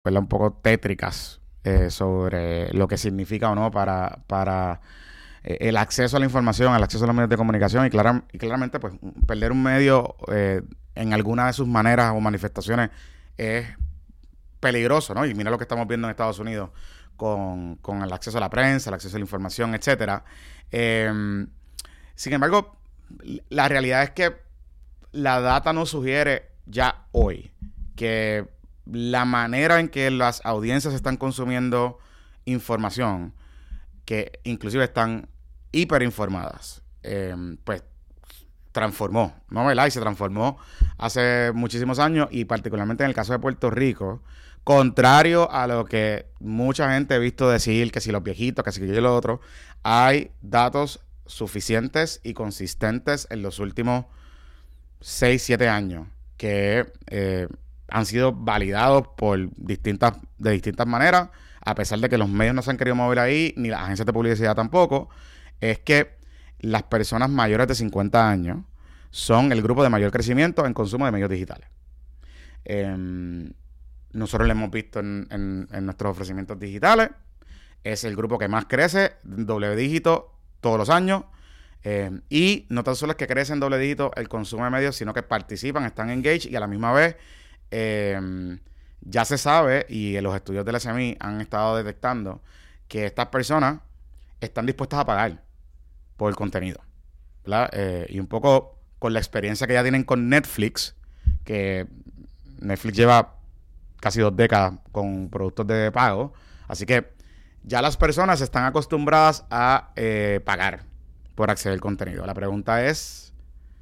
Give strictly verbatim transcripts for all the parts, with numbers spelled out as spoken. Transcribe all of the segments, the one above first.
¿verdad? Un poco tétricas eh, sobre lo que significa o no para, para eh, el acceso a la información, el acceso a los medios de comunicación y, clara, y claramente pues perder un medio eh, en alguna de sus maneras o manifestaciones es peligroso, ¿no? Y mira lo que estamos viendo en Estados Unidos con, con el acceso a la prensa, el acceso a la información, etcétera. Eh, sin embargo, la realidad es que la data nos sugiere ya hoy que la manera en que las audiencias están consumiendo información, que inclusive están hiperinformadas, eh, pues transformó, ¿no? ¿Verdad? Y se transformó hace muchísimos años y particularmente en el caso de Puerto Rico, contrario a lo que mucha gente ha visto decir, que si los viejitos, que si yo y lo otro, hay datos suficientes y consistentes en los últimos seis siete años que eh, han sido validados por distintas, de distintas maneras, a pesar de que los medios no se han querido mover ahí, ni las agencias de publicidad tampoco, es que las personas mayores de cincuenta años son el grupo de mayor crecimiento en consumo de medios digitales. Eh, nosotros lo hemos visto en, en, en nuestros ofrecimientos digitales. Es el grupo que más crece, doble dígito, todos los años. Eh, y no tan solo es que crece en doble dígito el consumo de medios, sino que participan, están engaged y a la misma vez eh, ya se sabe, y los estudios del S M I han estado detectando, que estas personas están dispuestas a pagar por el contenido, ¿verdad? Eh, y un poco con la experiencia que ya tienen con Netflix, que Netflix lleva casi dos décadas con productos de pago, así que ya las personas están acostumbradas a eh, pagar por acceder al contenido. La pregunta es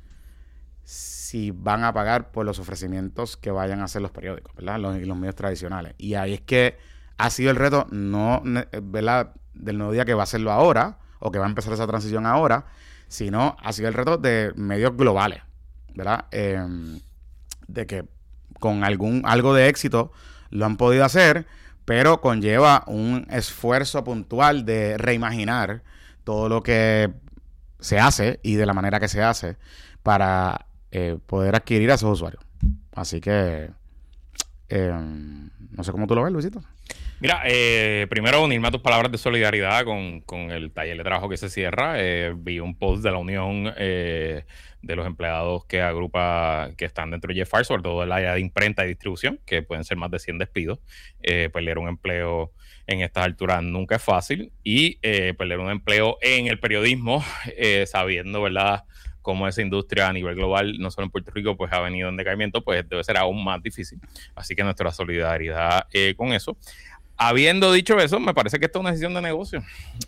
si van a pagar por los ofrecimientos que vayan a hacer los periódicos, ¿verdad? Los, los medios tradicionales. Y ahí es que ha sido el reto, no, ¿verdad?, del nuevo día que va a hacerlo ahora, o que va a empezar esa transición ahora, sino ha sido el reto de medios globales, ¿verdad? Eh, de que con algún algo de éxito lo han podido hacer, pero conlleva un esfuerzo puntual de reimaginar todo lo que se hace y de la manera que se hace para eh, poder adquirir a esos usuarios. Así que eh, no sé cómo tú lo ves, Luisito. Mira, eh, primero unirme a tus palabras de solidaridad con, con el taller de trabajo que se cierra. Eh, vi un post de la unión eh, de los empleados que agrupa, que están dentro de J F R, sobre todo el área de imprenta y distribución, que pueden ser más de cien despidos. Eh, perder un empleo en estas alturas nunca es fácil, y eh, perder un empleo en el periodismo, eh, sabiendo, ¿verdad?, cómo esa industria a nivel global, no solo en Puerto Rico, pues ha venido en decaimiento, pues debe ser aún más difícil. Así que nuestra solidaridad eh, con eso. Habiendo dicho eso, me parece que esta es una decisión de negocio.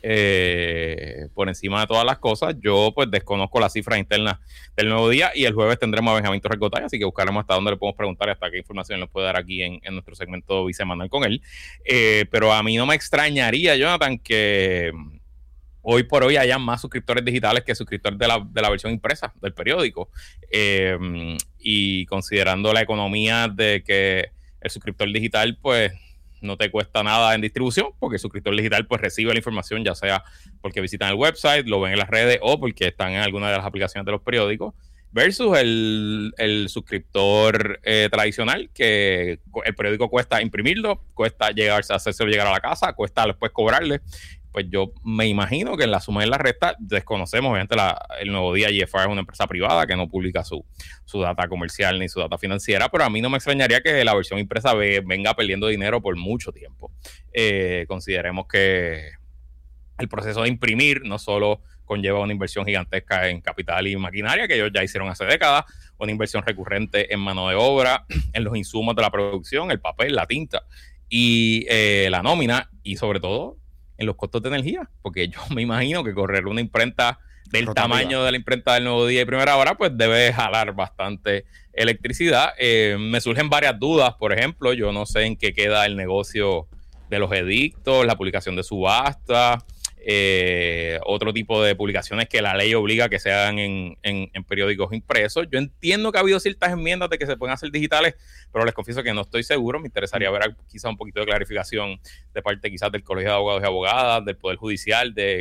Eh, por encima de todas las cosas, yo pues desconozco las cifras internas del Nuevo Día, y el jueves tendremos a Benjamín Torres Gotay, así que buscaremos hasta dónde le podemos preguntar y hasta qué información nos puede dar aquí en, en nuestro segmento bisemanal con él. Eh, pero a mí no me extrañaría, Jonathan, que hoy por hoy hayan más suscriptores digitales que suscriptores de la, de la versión impresa del periódico. Eh, y considerando la economía de que el suscriptor digital, pues, no te cuesta nada en distribución, porque el suscriptor digital pues recibe la información, ya sea porque visitan el website, lo ven en las redes o porque están en alguna de las aplicaciones de los periódicos, versus el, el suscriptor eh, tradicional, que el periódico cuesta imprimirlo, cuesta llegarse a hacerse llegar a la casa, cuesta después cobrarle. Pues yo me imagino que en la suma y en la resta desconocemos, obviamente la, el Nuevo Día J F R es una empresa privada que no publica su, su data comercial ni su data financiera, pero a mí no me extrañaría que la versión impresa ve, venga perdiendo dinero por mucho tiempo. Eh, consideremos que el proceso de imprimir no solo conlleva una inversión gigantesca en capital y maquinaria, que ellos ya hicieron hace décadas, una inversión recurrente en mano de obra, en los insumos de la producción, el papel, la tinta y eh, la nómina, y sobre todo en los costos de energía, porque yo me imagino que correr una imprenta del Rotativa. Tamaño de la imprenta del Nuevo Día y Primera Hora, pues debe jalar bastante electricidad. Eh, me surgen varias dudas, por ejemplo, yo no sé en qué queda el negocio de los edictos, la publicación de subasta, eh, otro tipo de publicaciones que la ley obliga a que se hagan en, en, en periódicos impresos. Yo entiendo que ha habido ciertas enmiendas de que se pueden hacer digitales, pero les confieso que no estoy seguro. Me interesaría ver quizás un poquito de clarificación de parte quizás del Colegio de Abogados y Abogadas, del Poder Judicial, de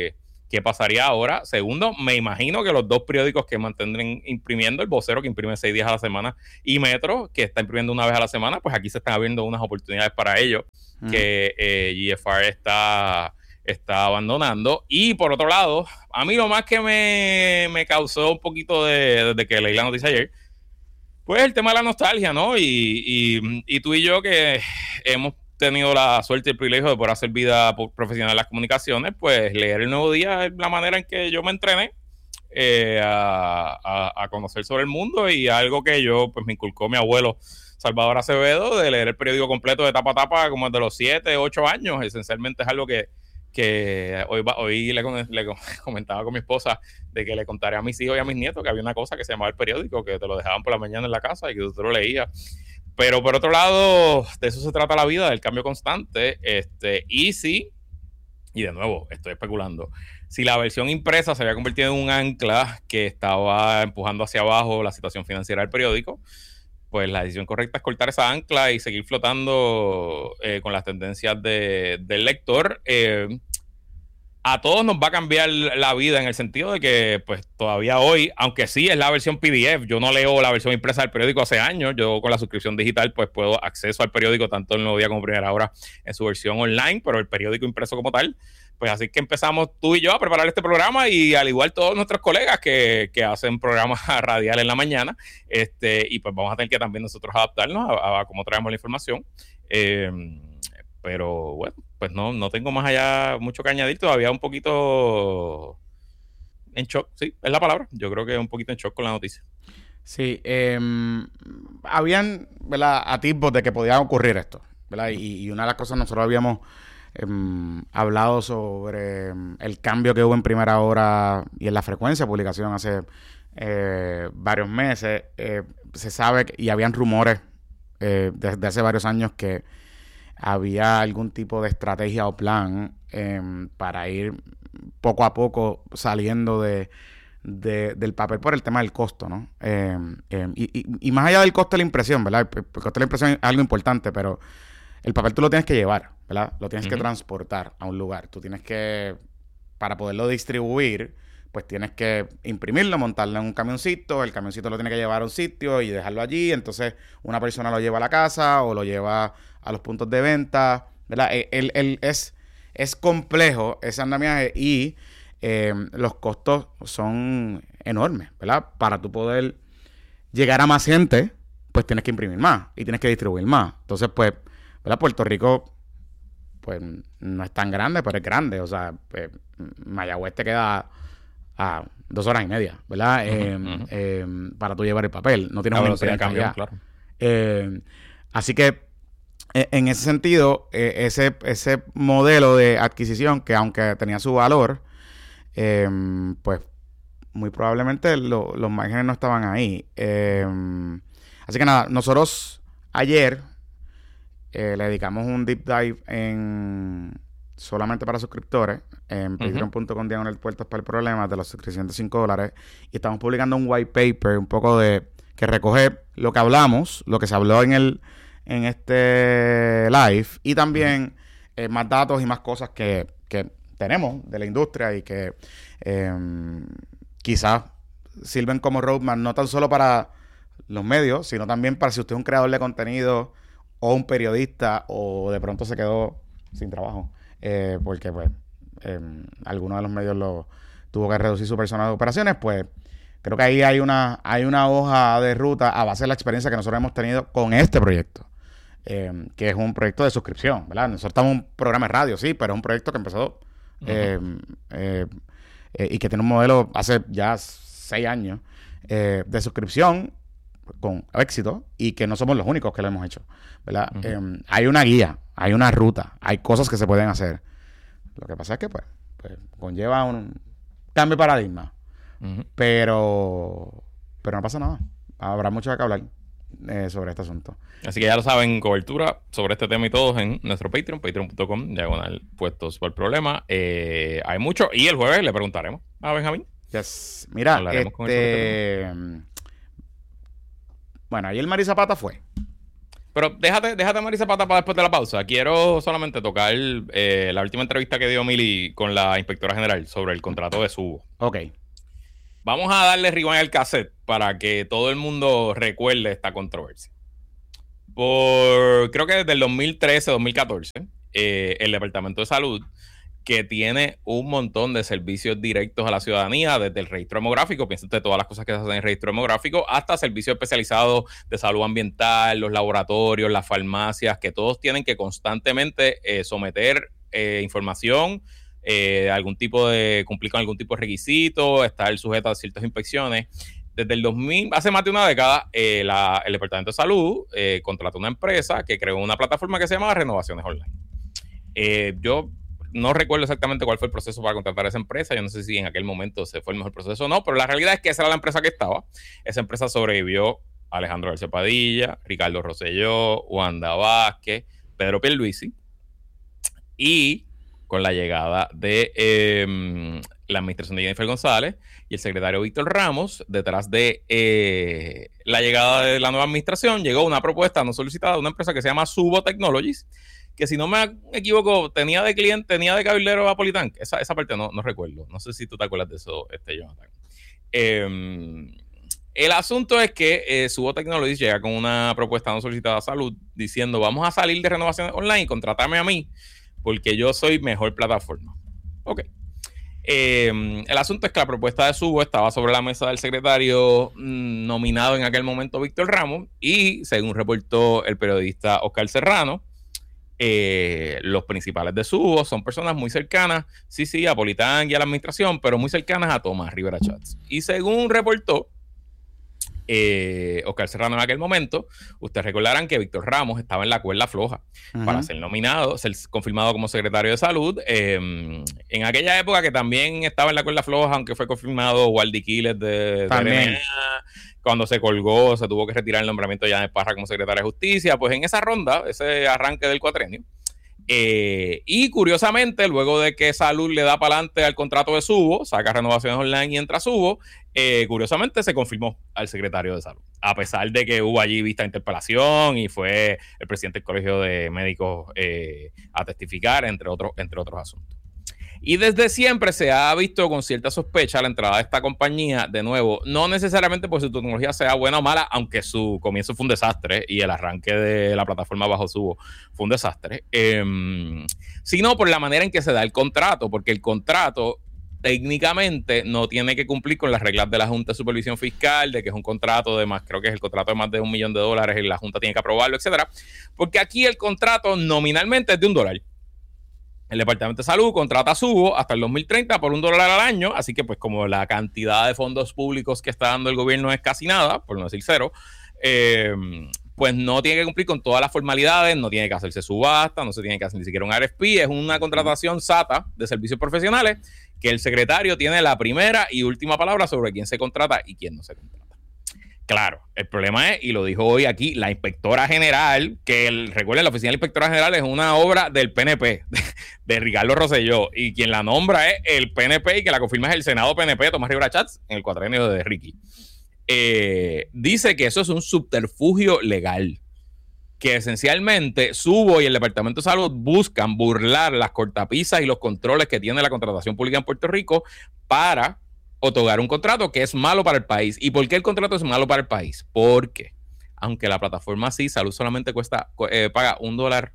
¿qué pasaría ahora? Segundo, me imagino que los dos periódicos que mantendrán imprimiendo, el Vocero, que imprime seis días a la semana, y Metro, que está imprimiendo una vez a la semana, pues aquí se están abriendo unas oportunidades para ellos, uh-huh. que eh, G F R está, está abandonando. Y por otro lado, a mí lo más que me, me causó un poquito de, de que leí la noticia ayer, pues el tema de la nostalgia, ¿no? Y, y, y tú y yo que hemos tenido la suerte y el privilegio de poder hacer vida profesional en las comunicaciones, pues leer El Nuevo Día es la manera en que yo me entrené eh, a, a, a conocer sobre el mundo, y algo que yo, pues me inculcó mi abuelo Salvador Acevedo, de leer el periódico completo de tapa a tapa como de los siete, ocho años. Esencialmente es algo que, que hoy, hoy le, le comentaba con mi esposa, de que le contaré a mis hijos y a mis nietos que había una cosa que se llamaba el periódico, que te lo dejaban por la mañana en la casa y que tú lo leías. Pero por otro lado, de eso se trata la vida, del cambio constante. Este, y sí, y de nuevo, estoy especulando, si la versión impresa se había convertido en un ancla que estaba empujando hacia abajo la situación financiera del periódico, pues la decisión correcta es cortar esa ancla y seguir flotando eh, con las tendencias de, del lector. Eh, a todos nos va a cambiar la vida, en el sentido de que pues todavía hoy, aunque sí es la versión P D F, yo no leo la versión impresa del periódico hace años. Yo con la suscripción digital pues puedo acceso al periódico tanto El Nuevo Día como Primera Hora en su versión online, pero el periódico impreso como tal, pues así que empezamos tú y yo a preparar este programa, y al igual todos nuestros colegas que, que hacen programas radiales en la mañana, este, y pues vamos a tener que también nosotros adaptarnos a, a, a cómo traemos la información. Eh, pero bueno, pues no, no tengo más allá mucho que añadir. Todavía un poquito en shock, sí, es la palabra. Yo creo que un poquito en shock con la noticia. Sí, eh, habían, ¿verdad?, atisbos de que podía ocurrir esto, ¿verdad? Y, y una de las cosas, nosotros habíamos eh, hablado sobre el cambio que hubo en Primera Hora y en la frecuencia de publicación hace eh, varios meses. Eh, se sabe que, y habían rumores eh, desde hace varios años, que había algún tipo de estrategia o plan eh, para ir poco a poco saliendo de, de, del papel por el tema del costo, ¿no? Eh, eh, y, y, y más allá del costo de la impresión, ¿verdad? El, el costo de la impresión es algo importante, pero el papel tú lo tienes que llevar, ¿verdad? Lo tienes uh-huh. que transportar a un lugar. Tú tienes que, para poderlo distribuir, pues tienes que imprimirlo, montarlo en un camioncito, el camioncito lo tiene que llevar a un sitio y dejarlo allí. Entonces una persona lo lleva a la casa o lo lleva a los puntos de venta, ¿verdad? El, el, es, es complejo ese andamiaje, y eh, los costos son enormes, ¿verdad? Para tú poder llegar a más gente, pues tienes que imprimir más y tienes que distribuir más. Entonces, pues, ¿verdad? Puerto Rico, pues, no es tan grande, pero es grande. O sea, pues, Mayagüez te queda a dos horas y media, ¿verdad? Uh-huh, eh, uh-huh. Eh, para tú llevar el papel. No tienes una imprenta allá. Claro. Eh, así que, eh, en ese sentido, eh, ese, ese modelo de adquisición, que aunque tenía su valor, eh, pues, muy probablemente lo, los márgenes no estaban ahí. Eh, así que nada, nosotros ayer eh, le dedicamos un deep dive en solamente para suscriptores en uh-huh. patreon punto com diagonal puertas para el problema, de los suscripción de cinco dólares, y estamos publicando un white paper un poco de que recoge lo que hablamos, lo que se habló en el en este live, y también uh-huh. eh, más datos y más cosas que, que tenemos de la industria y que eh, quizás sirven como roadmap, no tan solo para los medios, sino también para si usted es un creador de contenido o un periodista, o de pronto se quedó sin trabajo. Eh, porque pues eh, alguno de los medios lo tuvo que reducir su personal de operaciones. Pues creo que ahí hay una hay una hoja de ruta a base de la experiencia que nosotros hemos tenido con este proyecto, eh, que es un proyecto de suscripción, ¿verdad? Nosotros estamos en un programa de radio, sí, pero es un proyecto que empezó uh-huh. eh, eh, eh, y que tiene un modelo hace ya seis años eh, de suscripción con éxito, y que no somos los únicos que lo hemos hecho, ¿verdad? Uh-huh. Eh, hay una guía, hay una ruta, hay cosas que se pueden hacer. Lo que pasa es que pues, pues conlleva un cambio de paradigma, uh-huh. pero pero no pasa nada. Habrá mucho que hablar eh, sobre este asunto. Así que ya lo saben, cobertura sobre este tema y todos en nuestro Patreon, patreon punto com diagonal puestos por el problema. Eh, hay mucho, y el jueves le preguntaremos a Benjamín. Yes. Mira, este... bueno, ayer Mari Zapata fue. Pero déjate, déjate Marisa Pata para después de la pausa. Quiero solamente tocar eh, la última entrevista que dio Mili con la inspectora general sobre el contrato de Subo. Ok. Vamos a darle rewind al cassette para que todo el mundo recuerde esta controversia. Por, creo que desde el dos mil trece, dos mil catorce, eh, el Departamento de Salud, que tiene un montón de servicios directos a la ciudadanía, desde el registro demográfico, piensa usted todas las cosas que se hacen en el registro demográfico, hasta servicios especializados de salud ambiental, los laboratorios, las farmacias, que todos tienen que constantemente eh, someter eh, información, eh, algún tipo de, cumplir con algún tipo de requisito, estar sujeto a ciertas inspecciones. Desde el dos mil, hace más de una década, eh, la, el Departamento de Salud eh, contrató una empresa que creó una plataforma que se llama Renovaciones Online. Eh, yo no recuerdo exactamente cuál fue el proceso para contratar a esa empresa. Yo no sé si en aquel momento se fue el mejor proceso o no, pero la realidad es que esa era la empresa que estaba. Esa empresa sobrevivió Alejandro García Padilla, Ricardo Rosselló, Wanda Vázquez, Pedro Pierluisi. Y con la llegada de eh, la administración de Jennifer González y el secretario Víctor Ramos, detrás de eh, la llegada de la nueva administración, llegó una propuesta no solicitada de una empresa que se llama Subo Technologies, que si no me equivoco, tenía de cliente, tenía de cabildero a Politank. Esa, esa parte no, no recuerdo. No sé si tú te acuerdas de eso, este, Jonathan. Eh, el asunto es que eh, Subo Technologies llega con una propuesta no solicitada a Salud diciendo, vamos a salir de Renovaciones Online y contratarme a mí porque yo soy mejor plataforma. Ok. Eh, el asunto es que la propuesta de Subo estaba sobre la mesa del secretario mmm, nominado en aquel momento Víctor Ramos y, según reportó el periodista Oscar Serrano, Eh, los principales de Subo son personas muy cercanas, sí, sí, a Politank y a la administración, pero muy cercanas a Tomás Rivera Chats. Y según reportó eh, Oscar Serrano en aquel momento, ustedes recordarán que Víctor Ramos estaba en la cuerda floja uh-huh. para ser nominado, ser confirmado como secretario de Salud. Eh, en aquella época que también estaba en la cuerda floja, aunque fue confirmado Waldy Quiles de, de R M A, cuando se colgó, se tuvo que retirar el nombramiento de Janet Parra como secretaria de Justicia, pues en esa ronda, ese arranque del cuatrenio, eh, y curiosamente, luego de que Salud le da para adelante al contrato de Subo, saca Renovaciones Online y entra Subo, eh, curiosamente se confirmó al secretario de Salud, a pesar de que hubo allí vista de interpelación y fue el presidente del Colegio de Médicos eh, a testificar, entre otros, entre otros asuntos. Y desde siempre se ha visto con cierta sospecha la entrada de esta compañía, de nuevo, no necesariamente porque su tecnología sea buena o mala, aunque su comienzo fue un desastre y el arranque de la plataforma bajo Subo fue un desastre, eh, sino por la manera en que se da el contrato, porque el contrato técnicamente no tiene que cumplir con las reglas de la Junta de Supervisión Fiscal, de que es un contrato de más, creo que es el contrato de más de un millón de dólares y la Junta tiene que aprobarlo, etcétera, porque aquí el contrato nominalmente es de un dólar. El Departamento de Salud contrata a Subo hasta el dos mil treinta por un dólar al año, así que pues como la cantidad de fondos públicos que está dando el gobierno es casi nada, por no decir cero, eh, pues no tiene que cumplir con todas las formalidades, no tiene que hacerse subasta, no se tiene que hacer ni siquiera un R F P, es una contratación SATA de servicios profesionales que el secretario tiene la primera y última palabra sobre quién se contrata y quién no se contrata. Claro, el problema es, y lo dijo hoy aquí, la inspectora general, que el, recuerden, la oficina de la inspectora general es una obra del P N P, de, de Ricardo Rosselló, y quien la nombra es el P N P y que la confirma es el Senado P N P, Tomás Rivera Chats, en el cuatrenio de Ricky. Eh, dice que eso es un subterfugio legal, que esencialmente Subo y el Departamento de Salud buscan burlar las cortapisas y los controles que tiene la contratación pública en Puerto Rico para otorgar un contrato que es malo para el país. ¿Y por qué el contrato es malo para el país? Porque, aunque la plataforma sí, Salud solamente cuesta, eh, paga un dólar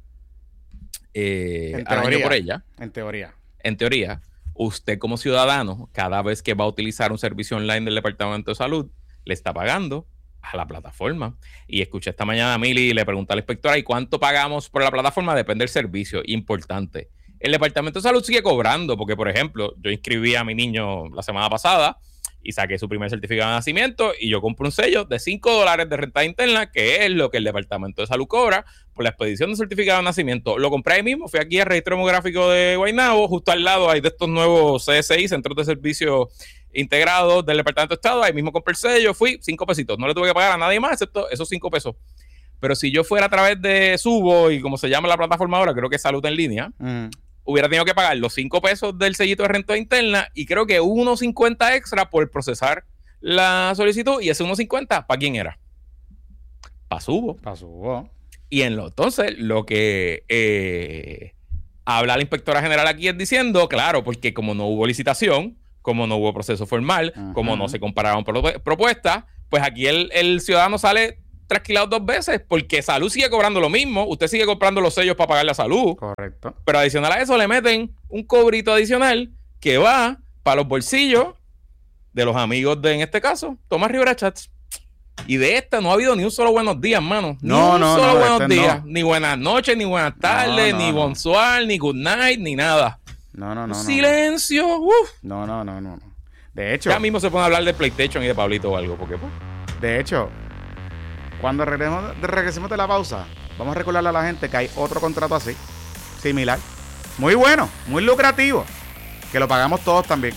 eh, al año por ella. En teoría. En teoría, usted como ciudadano, cada vez que va a utilizar un servicio online del Departamento de Salud, le está pagando a la plataforma. Y escuché esta mañana a Mili y le pregunté a la inspectora, ¿y cuánto pagamos por la plataforma? Depende del servicio. Importante. El Departamento de Salud sigue cobrando, porque, por ejemplo, yo inscribí a mi niño la semana pasada y saqué su primer certificado de nacimiento y yo compré un sello de cinco dólares de renta interna, que es lo que el Departamento de Salud cobra por la expedición de certificado de nacimiento. Lo compré ahí mismo, fui aquí al registro demográfico de Guaynabo, justo al lado hay de estos nuevos C S I, Centros de Servicios Integrados del Departamento de Estado, ahí mismo compré el sello, fui cinco pesitos, no le tuve que pagar a nadie más excepto esos cinco pesos. Pero si yo fuera a través de Subo y como se llama la plataforma ahora, creo que es Salud en Línea, mm. hubiera tenido que pagar los cinco pesos del sellito de renta interna y creo que uno cincuenta extra por procesar la solicitud. Y ese uno cincuenta, ¿para quién era? Para Subo. Para Subo. Y en lo, entonces, lo que eh, habla la inspectora general aquí es diciendo, claro, porque como no hubo licitación, como no hubo proceso formal, uh-huh. como no se compararon pro- propuestas, pues aquí el, el ciudadano sale trasquilado dos veces, porque Salud sigue cobrando lo mismo, usted sigue comprando los sellos para pagar la Salud. Correcto. Pero adicional a eso le meten un cobrito adicional que va para los bolsillos de los amigos de, en este caso, Tomás Rivera Chats. Y de esta no ha habido ni un solo buenos días, mano. Ni no, un no, solo no, buenos este días. no. Ni buenas noches, ni buenas tardes, no, no, ni no. bonsoir, ni good night, ni nada. No, no, no. Un no silencio. No. Uf. no, no, no, no. De hecho. Ya mismo se pone a hablar de PlayStation y de Pablito o algo, porque pues. De hecho, cuando regresemos, regresemos de la pausa, vamos a recordarle a la gente que hay otro contrato así, similar. Muy bueno, muy lucrativo. Que lo pagamos todos también.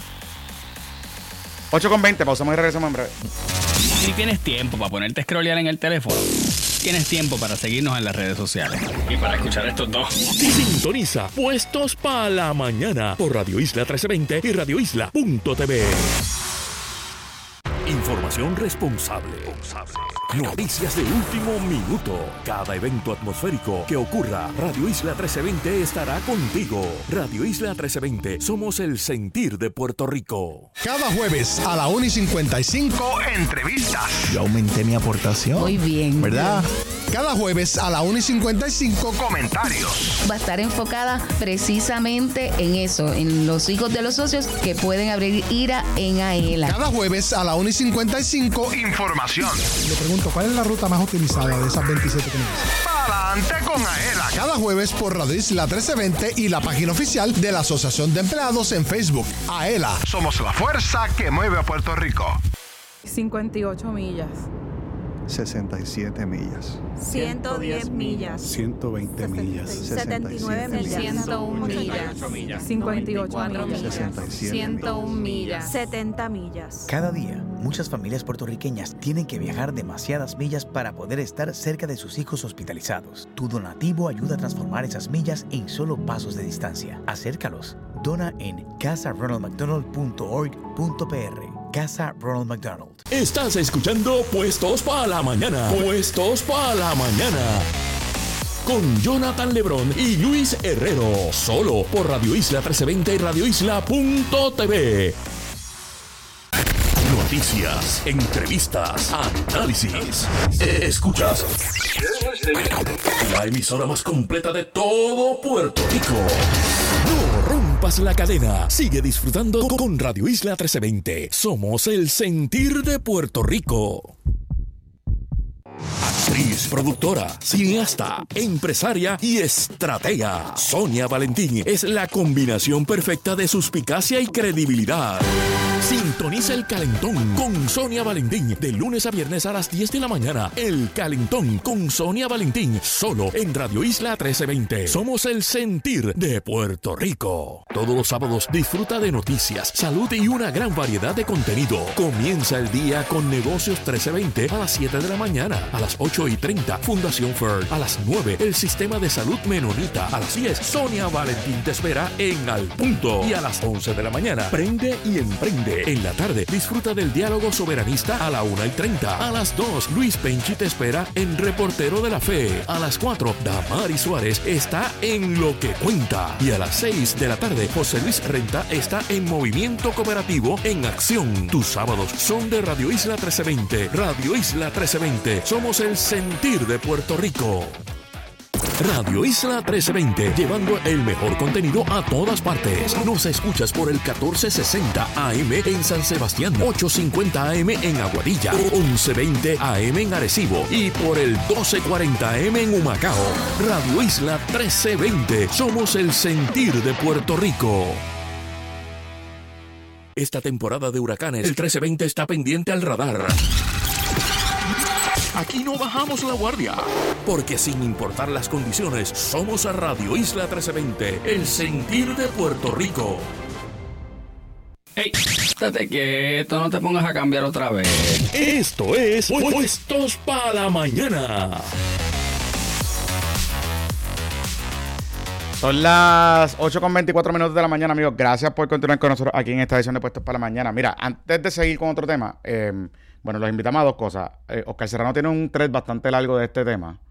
ocho con veinte, pausamos y regresamos en breve. Si tienes tiempo para ponerte a scrollear en el teléfono, tienes tiempo para seguirnos en las redes sociales y para escuchar estos dos. Sintoniza Puestos para la Mañana por Radio Isla trece veinte y radio isla punto t v. Información responsable. Noticias de último minuto. Cada evento atmosférico que ocurra, Radio Isla trece veinte estará contigo. Radio Isla trece veinte, somos el sentir de Puerto Rico. Cada jueves a la una y cincuenta y cinco, entrevistas. Yo aumenté mi aportación. Muy bien. ¿Verdad? Cada jueves a la una y cincuenta y cinco, comentarios. Va a estar enfocada precisamente en eso, en los hijos de los socios que pueden abrir ira en AELA. Cada jueves a la una y cincuenta y cinco, información. Le pregunto, ¿cuál es la ruta más utilizada de esas veintisiete que me dicen? Pa'lante con AELA. Cada jueves por Radio Isla trece veinte y la página oficial de la Asociación de Empleados en Facebook. AELA, somos la fuerza que mueve a Puerto Rico. cincuenta y ocho millas. sesenta y siete millas. ciento diez millas. ciento veinte millas. setenta y nueve millas. ciento uno millas. cincuenta y ocho millas. sesenta y siete ciento uno millas. setenta millas. Cada día, muchas familias puertorriqueñas tienen que viajar demasiadas millas para poder estar cerca de sus hijos hospitalizados. Tu donativo ayuda a transformar esas millas en solo pasos de distancia. Acércalos. Dona en casa ronald mcdonald punto org punto p r. Casa Ronald McDonald. Estás escuchando Puestos para la Mañana. Puestos para la Mañana. Con Jonathan Lebrón y Luis Herrero. Solo por Radio Isla trece veinte y radio isla punto t v. Noticias, entrevistas, análisis. Escuchas la emisora más completa de todo Puerto Rico. No rompas la cadena. Sigue disfrutando con Radio Isla trece veinte. Somos el sentir de Puerto Rico. Actriz, productora, cineasta, empresaria y estratega. Sonia Valentín es la combinación perfecta de suspicacia y credibilidad. Sintoniza El Calentón con Sonia Valentín de lunes a viernes a las diez de la mañana. El Calentón con Sonia Valentín, solo en Radio Isla trece veinte. Somos el sentir de Puerto Rico. Todos los sábados disfruta de noticias, salud y una gran variedad de contenido. Comienza el día con Negocios trece veinte a las siete de la mañana. A las ocho y treinta, Fundación F E R. A las nueve, el Sistema de Salud Menonita. A las diez, Sonia Valentín te espera en Al Punto. Y a las once de la mañana, Prende y Emprende. En la tarde, disfruta del diálogo soberanista a la una y treinta. A las dos, Luis Penchi te espera en Reportero de la Fe. A las cuatro, Damari Suárez está en Lo que Cuenta. Y a las seis de la tarde, José Luis Renta está en Movimiento Cooperativo en Acción. Tus sábados son de Radio Isla trece veinte. Radio Isla trece veinte. Somos el sentir de Puerto Rico. Radio Isla trece veinte, llevando el mejor contenido a todas partes. Nos escuchas por el catorce sesenta A M en San Sebastián, ochocientos cincuenta A M en Aguadilla, once veinte A M en Arecibo y por el doce cuarenta A M en Humacao. Radio Isla trece veinte, somos el sentir de Puerto Rico. Esta temporada de huracanes, el trece veinte está pendiente al radar. Aquí no bajamos la guardia, porque sin importar las condiciones, somos a Radio Isla trece veinte, el sentir de Puerto Rico. ¡Ey! Estate quieto, no te pongas a cambiar otra vez. Esto es Puestos para la Mañana. Son las ocho con veinticuatro minutos de la mañana, amigos. Gracias por continuar con nosotros aquí en esta edición de Puestos para la Mañana. Mira, antes de seguir con otro tema, eh, bueno, los invitamos a dos cosas. Eh, Oscar Serrano tiene un thread bastante largo de este tema.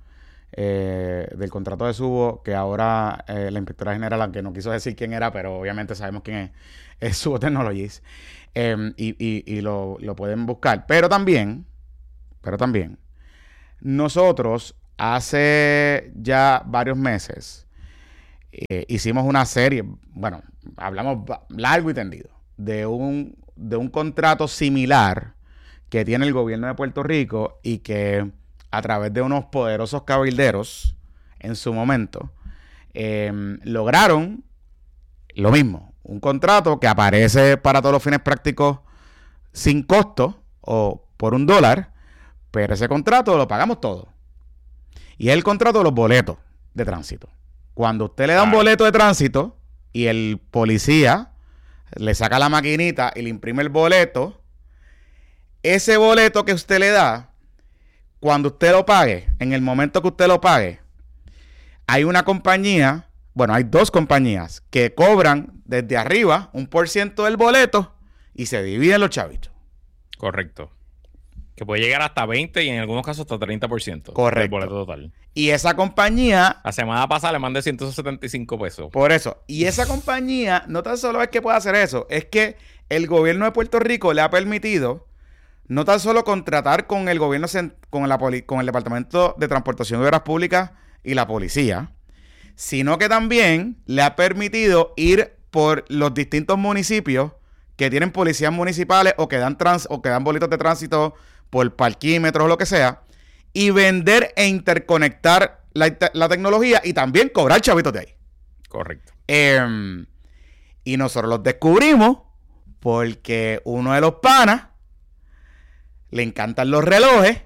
eh, del contrato de Subo, que ahora eh, la inspectora general, aunque no quiso decir quién era, pero obviamente sabemos quién es, es Subo Technologies, eh, y, y, y lo, lo pueden buscar. Pero también, pero también, nosotros hace ya varios meses eh, hicimos una serie, bueno, hablamos largo y tendido, de un, de un contrato similar que tiene el gobierno de Puerto Rico y que a través de unos poderosos cabilderos en su momento eh, lograron lo mismo, un contrato que aparece para todos los fines prácticos sin costo o por un dólar, pero ese contrato lo pagamos todos. Y es el contrato de los boletos de tránsito. Cuando usted le da un boleto de tránsito y el policía le saca la maquinita y le imprime el boleto, ese boleto que usted le da, cuando usted lo pague, en el momento que usted lo pague, hay una compañía, bueno, hay dos compañías que cobran desde arriba un por ciento del boleto y se dividen los chavitos. Correcto. Que puede llegar hasta veinte y en algunos casos hasta treinta por ciento. Correcto. Del boleto total. Y esa compañía... La semana pasada le mandé ciento setenta y cinco pesos. Por eso. Y esa compañía no tan solo es que puede hacer eso, es que el gobierno de Puerto Rico le ha permitido no tan solo contratar con el gobierno, con, la poli, con el Departamento de Transportación y Obras Públicas y la policía, sino que también le ha permitido ir por los distintos municipios que tienen policías municipales o que dan trans, o que dan boletos de tránsito por parquímetros o lo que sea, y vender e interconectar la, la tecnología y también cobrar chavitos de ahí. Correcto. Eh, y nosotros los descubrimos porque uno de los panas le encantan los relojes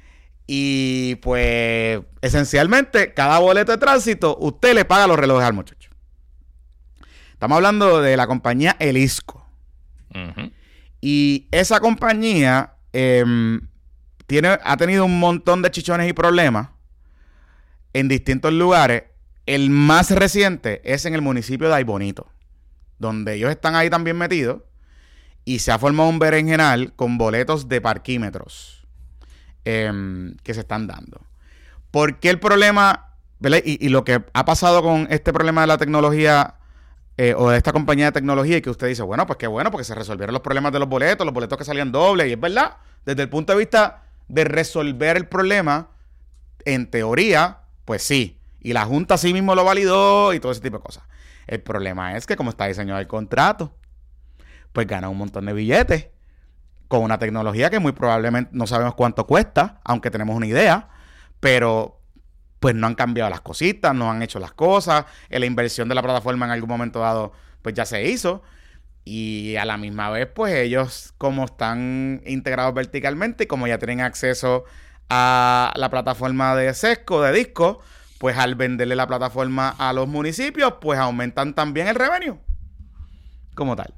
y pues esencialmente cada boleto de tránsito usted le paga los relojes al muchacho. Estamos hablando de la compañía Elisco. Uh-huh. Y esa compañía eh, tiene, ha tenido un montón de chichones y problemas en distintos lugares. El más reciente es en el municipio de Aybonito, donde ellos están ahí también metidos. Y se ha formado un berenjenal con boletos de parquímetros eh, que se están dando. ¿Por qué el problema, ¿verdad? Y, y lo que ha pasado con este problema de la tecnología eh, o de esta compañía de tecnología, y que usted dice, bueno, pues qué bueno, porque se resolvieron los problemas de los boletos, los boletos que salían dobles, y es verdad, desde el punto de vista de resolver el problema, en teoría, pues sí. Y la Junta sí mismo lo validó y todo ese tipo de cosas. El problema es que como está diseñado el contrato, pues gana un montón de billetes con una tecnología que muy probablemente no sabemos cuánto cuesta, aunque tenemos una idea, pero pues no han cambiado las cositas, no han hecho las cosas, la inversión de la plataforma en algún momento dado pues ya se hizo, y a la misma vez pues ellos, como están integrados verticalmente y como ya tienen acceso a la plataforma de Sesco, de Disco, pues al venderle la plataforma a los municipios pues aumentan también el revenue como tal.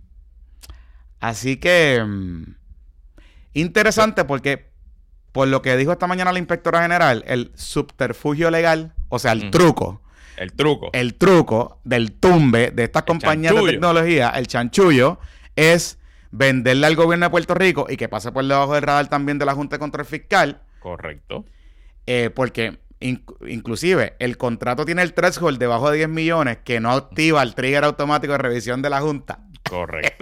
Así que mmm, interesante porque por lo que dijo esta mañana la inspectora general, el subterfugio legal, o sea, el mm. truco. El truco. El truco del tumbe de estas el compañías chanchullo. de tecnología, el chanchullo, es venderle al gobierno de Puerto Rico y que pase por debajo del radar también de la Junta de Control Fiscal. Correcto. Eh, porque inc- inclusive el contrato tiene el threshold debajo de diez millones que no activa el trigger automático de revisión de la Junta. Correcto.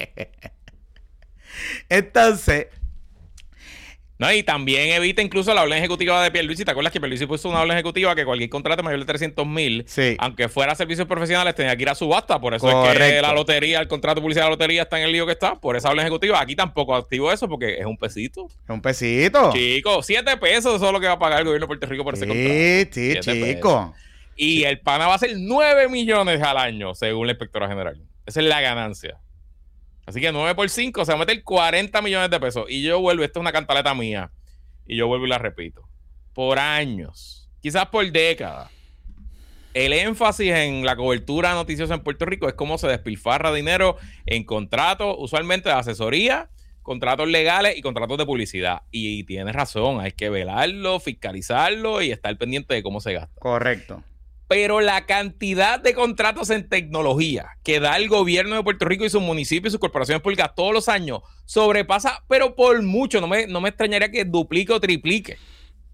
Entonces... No, y también evita incluso la orden ejecutiva de Pierluisi. ¿Te acuerdas que Pierluisi puso una orden ejecutiva que cualquier contrato mayor de trescientos mil, sí, aunque fuera servicios profesionales, tenía que ir a subasta? Por eso Correcto. es que la lotería, el contrato de publicidad de la lotería está en el lío que está, por esa orden ejecutiva. Aquí tampoco activo eso porque es un pesito. Es un pesito. Chico, siete pesos, eso es lo que va a pagar el gobierno de Puerto Rico por ese sí, contrato. Sí, sí, chico. Y el pana va a ser nueve millones al año, según la inspectora general. Esa es la ganancia. Así que nueve por cinco se va a meter cuarenta millones de pesos. Y yo vuelvo, esta es una cantaleta mía. Y yo vuelvo y la repito. Por años, quizás por décadas, el énfasis en la cobertura noticiosa en Puerto Rico es cómo se despilfarra dinero en contratos, usualmente de asesoría, contratos legales y contratos de publicidad. Y tienes razón, hay que velarlo, fiscalizarlo y estar pendiente de cómo se gasta. Correcto. Pero la cantidad de contratos en tecnología que da el gobierno de Puerto Rico y sus municipios y sus corporaciones públicas todos los años sobrepasa, pero por mucho. No me, no me extrañaría que duplique o triplique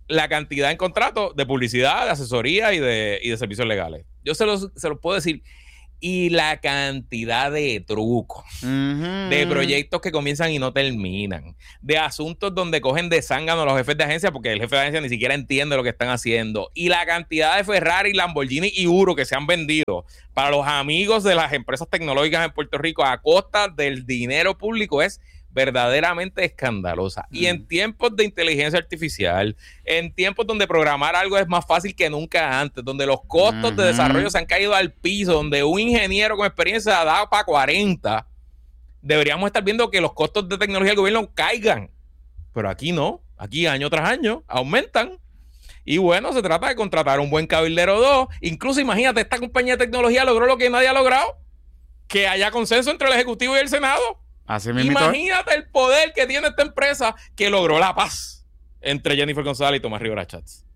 la cantidad en contratos de publicidad, de asesoría y de, y de servicios legales. Yo se los, se los puedo decir. Y la cantidad de trucos, uh-huh. de proyectos que comienzan y no terminan, de asuntos donde cogen de zángano a los jefes de agencia porque el jefe de agencia ni siquiera entiende lo que están haciendo. Y la cantidad de Ferrari, Lamborghini y Uro que se han vendido para los amigos de las empresas tecnológicas en Puerto Rico a costa del dinero público es verdaderamente escandalosa. Mm. Y en tiempos de inteligencia artificial, en tiempos donde programar algo es más fácil que nunca antes, donde los costos mm-hmm. de desarrollo se han caído al piso, donde un ingeniero con experiencia ha dado para cuarenta, deberíamos estar viendo que los costos de tecnología del gobierno caigan. Pero aquí no. Aquí año tras año aumentan. Y bueno, se trata de contratar un buen cabildero dos. Incluso imagínate, esta compañía de tecnología logró lo que nadie ha logrado, que haya consenso entre el Ejecutivo y el Senado. Así mismo. Imagínate el poder que tiene esta empresa que logró la paz entre Jennifer González y Tomás Rivera Chats.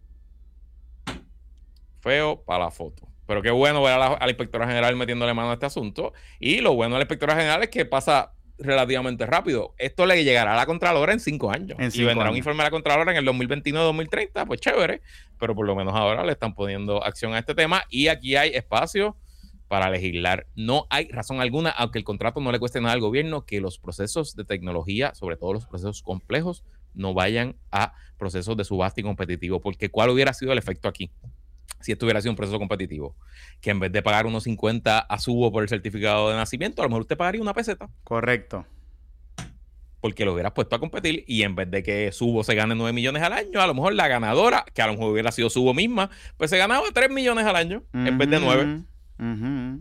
Feo para la foto. Pero qué bueno ver a la, a la inspectora general metiéndole mano a este asunto. Y lo bueno de la inspectora general es que pasa relativamente rápido. Esto le llegará a la Contralora en cinco años. En cinco y vendrá años. Un informe a la Contralora en el dos mil veintinueve dos mil treinta. Pues chévere. Pero por lo menos ahora le están poniendo acción a este tema. Y aquí hay espacio para legislar. No hay razón alguna, aunque el contrato no le cueste nada al gobierno, que los procesos de tecnología, sobre todo los procesos complejos, no vayan a procesos de subasta y competitivo. Porque ¿cuál hubiera sido el efecto aquí? Si esto hubiera sido un proceso competitivo, que en vez de pagar unos cincuenta a Subo por el certificado de nacimiento, a lo mejor usted pagaría una peseta. Correcto. Porque lo hubieras puesto a competir y en vez de que Subo se gane nueve millones al año, a lo mejor la ganadora, que a lo mejor hubiera sido Subo misma, pues se ganaba tres millones al año uh-huh. en vez de nueve. Uh-huh.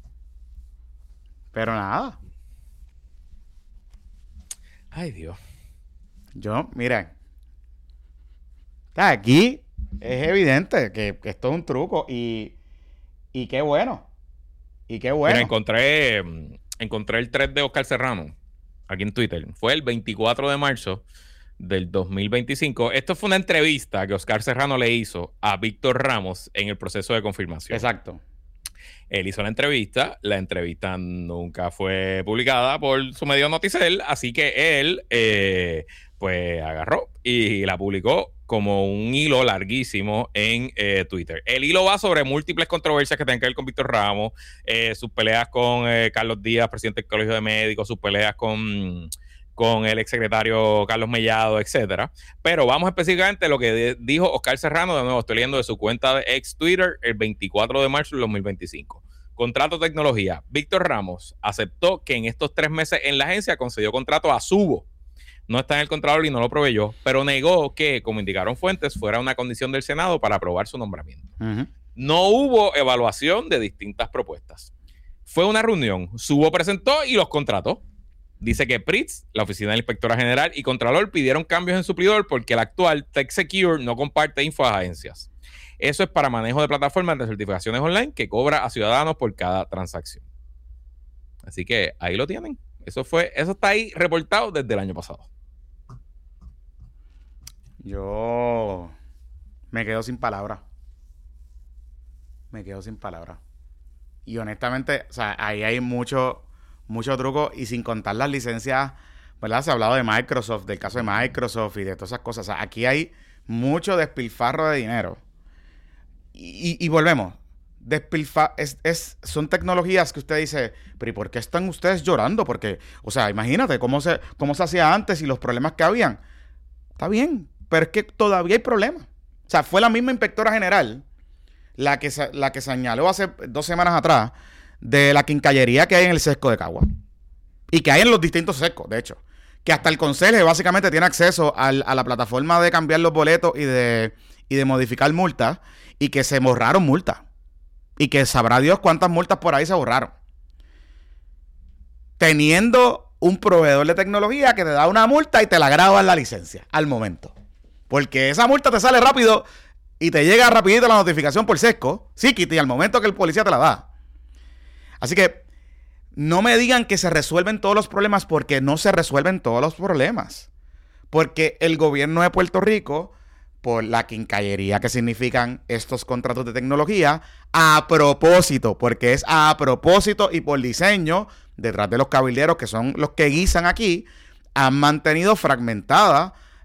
Pero nada. Ay, Dios. Yo, mira, aquí es evidente que, que esto es un truco y, y qué bueno. Y qué bueno. Mira, encontré, encontré el thread de Oscar Serrano aquí en Twitter. Fue el veinticuatro de marzo del dos mil veinticinco. Esto fue una entrevista que Oscar Serrano le hizo a Víctor Ramos en el proceso de confirmación. Exacto. Él hizo la entrevista, la entrevista nunca fue publicada por su medio Noticel, así que él eh, pues agarró y la publicó como un hilo larguísimo en eh, Twitter. El hilo va sobre múltiples controversias que tienen que ver con Víctor Ramos, eh, sus peleas con eh, Carlos Díaz, presidente del Colegio de Médicos, sus peleas con... con el exsecretario Carlos Mellado, etcétera. Pero vamos específicamente a lo que de, dijo Oscar Serrano, de nuevo estoy leyendo de su cuenta de ex Twitter el veinticuatro de marzo del dos mil veinticinco. Contrato tecnología. Víctor Ramos aceptó que en estos tres meses en la agencia concedió contrato a Subo. No está en el contralor y no lo proveyó, pero negó que, como indicaron fuentes, fuera una condición del Senado para aprobar su nombramiento. Uh-huh. No hubo evaluación de distintas propuestas. Fue una reunión. Subo presentó y los contrató. Dice que P R I T S, la oficina de la inspectora general y Contralor pidieron cambios en suplidor porque el actual TechSecure no comparte info a agencias. Eso es para manejo de plataformas de certificaciones online que cobra a ciudadanos por cada transacción. Así que ahí lo tienen. Eso fue, eso está ahí reportado desde el año pasado. Yo me quedo sin palabras. Me quedo sin palabras. Y honestamente, o sea, ahí hay mucho... mucho truco y sin contar las licencias, ¿verdad? Se ha hablado de Microsoft, del caso de Microsoft y de todas esas cosas. O sea, aquí hay mucho despilfarro de dinero. Y, y, y volvemos. Despilfa es, es, son tecnologías que usted dice, pero ¿y por qué están ustedes llorando? Porque, o sea, imagínate cómo se, cómo se hacía antes y los problemas que habían. Está bien, pero es que todavía hay problemas. O sea, fue la misma inspectora general la que, se, la que señaló hace dos semanas atrás de la quincallería que hay en el sesco de Cagua. Y que hay en los distintos sescos, de hecho. Que hasta el conserje básicamente tiene acceso al, a la plataforma de cambiar los boletos y de, y de modificar multas. Y que se borraron multas. Y que sabrá Dios cuántas multas por ahí se borraron. Teniendo un proveedor de tecnología que te da una multa y te la graba en la licencia al momento. Porque esa multa te sale rápido y te llega rapidito la notificación por sesco. Sí, Kitty, al momento que el policía te la da. Así que no me digan que se resuelven todos los problemas porque no se resuelven todos los problemas. Porque el gobierno de Puerto Rico, por la quincallería que significan estos contratos de tecnología, a propósito, porque es a propósito y por diseño, detrás de los cabilderos que son los que guisan aquí, han mantenido fragmentada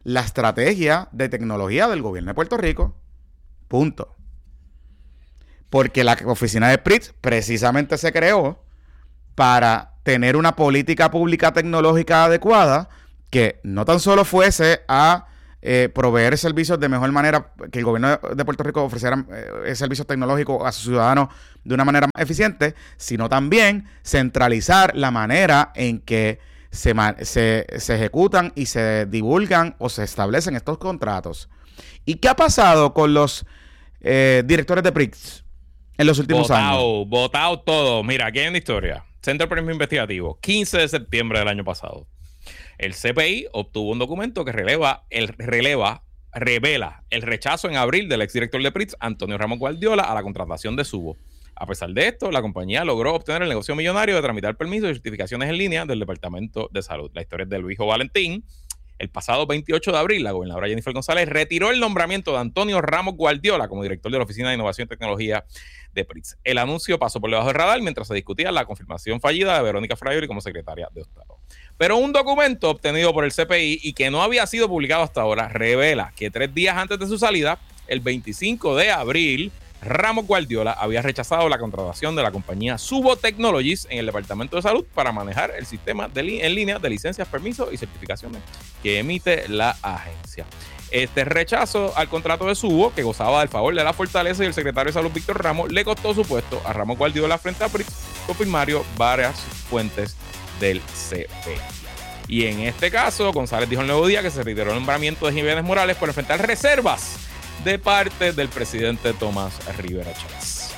la estrategia de tecnología del gobierno de Puerto Rico. Punto. Porque la oficina de P R I T S precisamente se creó para tener una política pública tecnológica adecuada que no tan solo fuese a eh, proveer servicios de mejor manera, que el gobierno de Puerto Rico ofreciera eh, servicios tecnológicos a sus ciudadanos de una manera más eficiente, sino también centralizar la manera en que se, se, se ejecutan y se divulgan o se establecen estos contratos. ¿Y qué ha pasado con los eh, directores de P R I T S en los últimos Votado, años? Votado todo. Mira, aquí hay una historia. Centro de Premio Investigativo, quince de septiembre del año pasado. El C P I obtuvo un documento que releva, el, releva, revela el rechazo en abril del exdirector de P R I T S, Antonio Ramos Guardiola, a la contratación de Subo. A pesar de esto, la compañía logró obtener el negocio millonario de tramitar permisos y certificaciones en línea del Departamento de Salud. La historia es de Luis Valentín. El pasado veintiocho de abril, la gobernadora Jennifer González retiró el nombramiento de Antonio Ramos Guardiola como director de la Oficina de Innovación y Tecnología de P R I T S. El anuncio pasó por debajo del radar mientras se discutía la confirmación fallida de Verónica Fraioli como secretaria de Estado. Pero un documento obtenido por el C P I y que no había sido publicado hasta ahora revela que tres días antes de su salida, el veinticinco de abril, Ramos Guardiola había rechazado la contratación de la compañía Subo Technologies en el Departamento de Salud para manejar el sistema de li- en línea de licencias, permisos y certificaciones que emite la agencia. Este rechazo al contrato de Subo, que gozaba del favor de la Fortaleza y el secretario de Salud Víctor Ramos, le costó su puesto a Ramos Guardiola frente a P R I T S, confirmaron varias fuentes del C P I. Y en este caso, González dijo el Nuevo Día que se retiró el nombramiento de Jiménez Morales por enfrentar reservas de parte del presidente Tomás Rivera Chávez.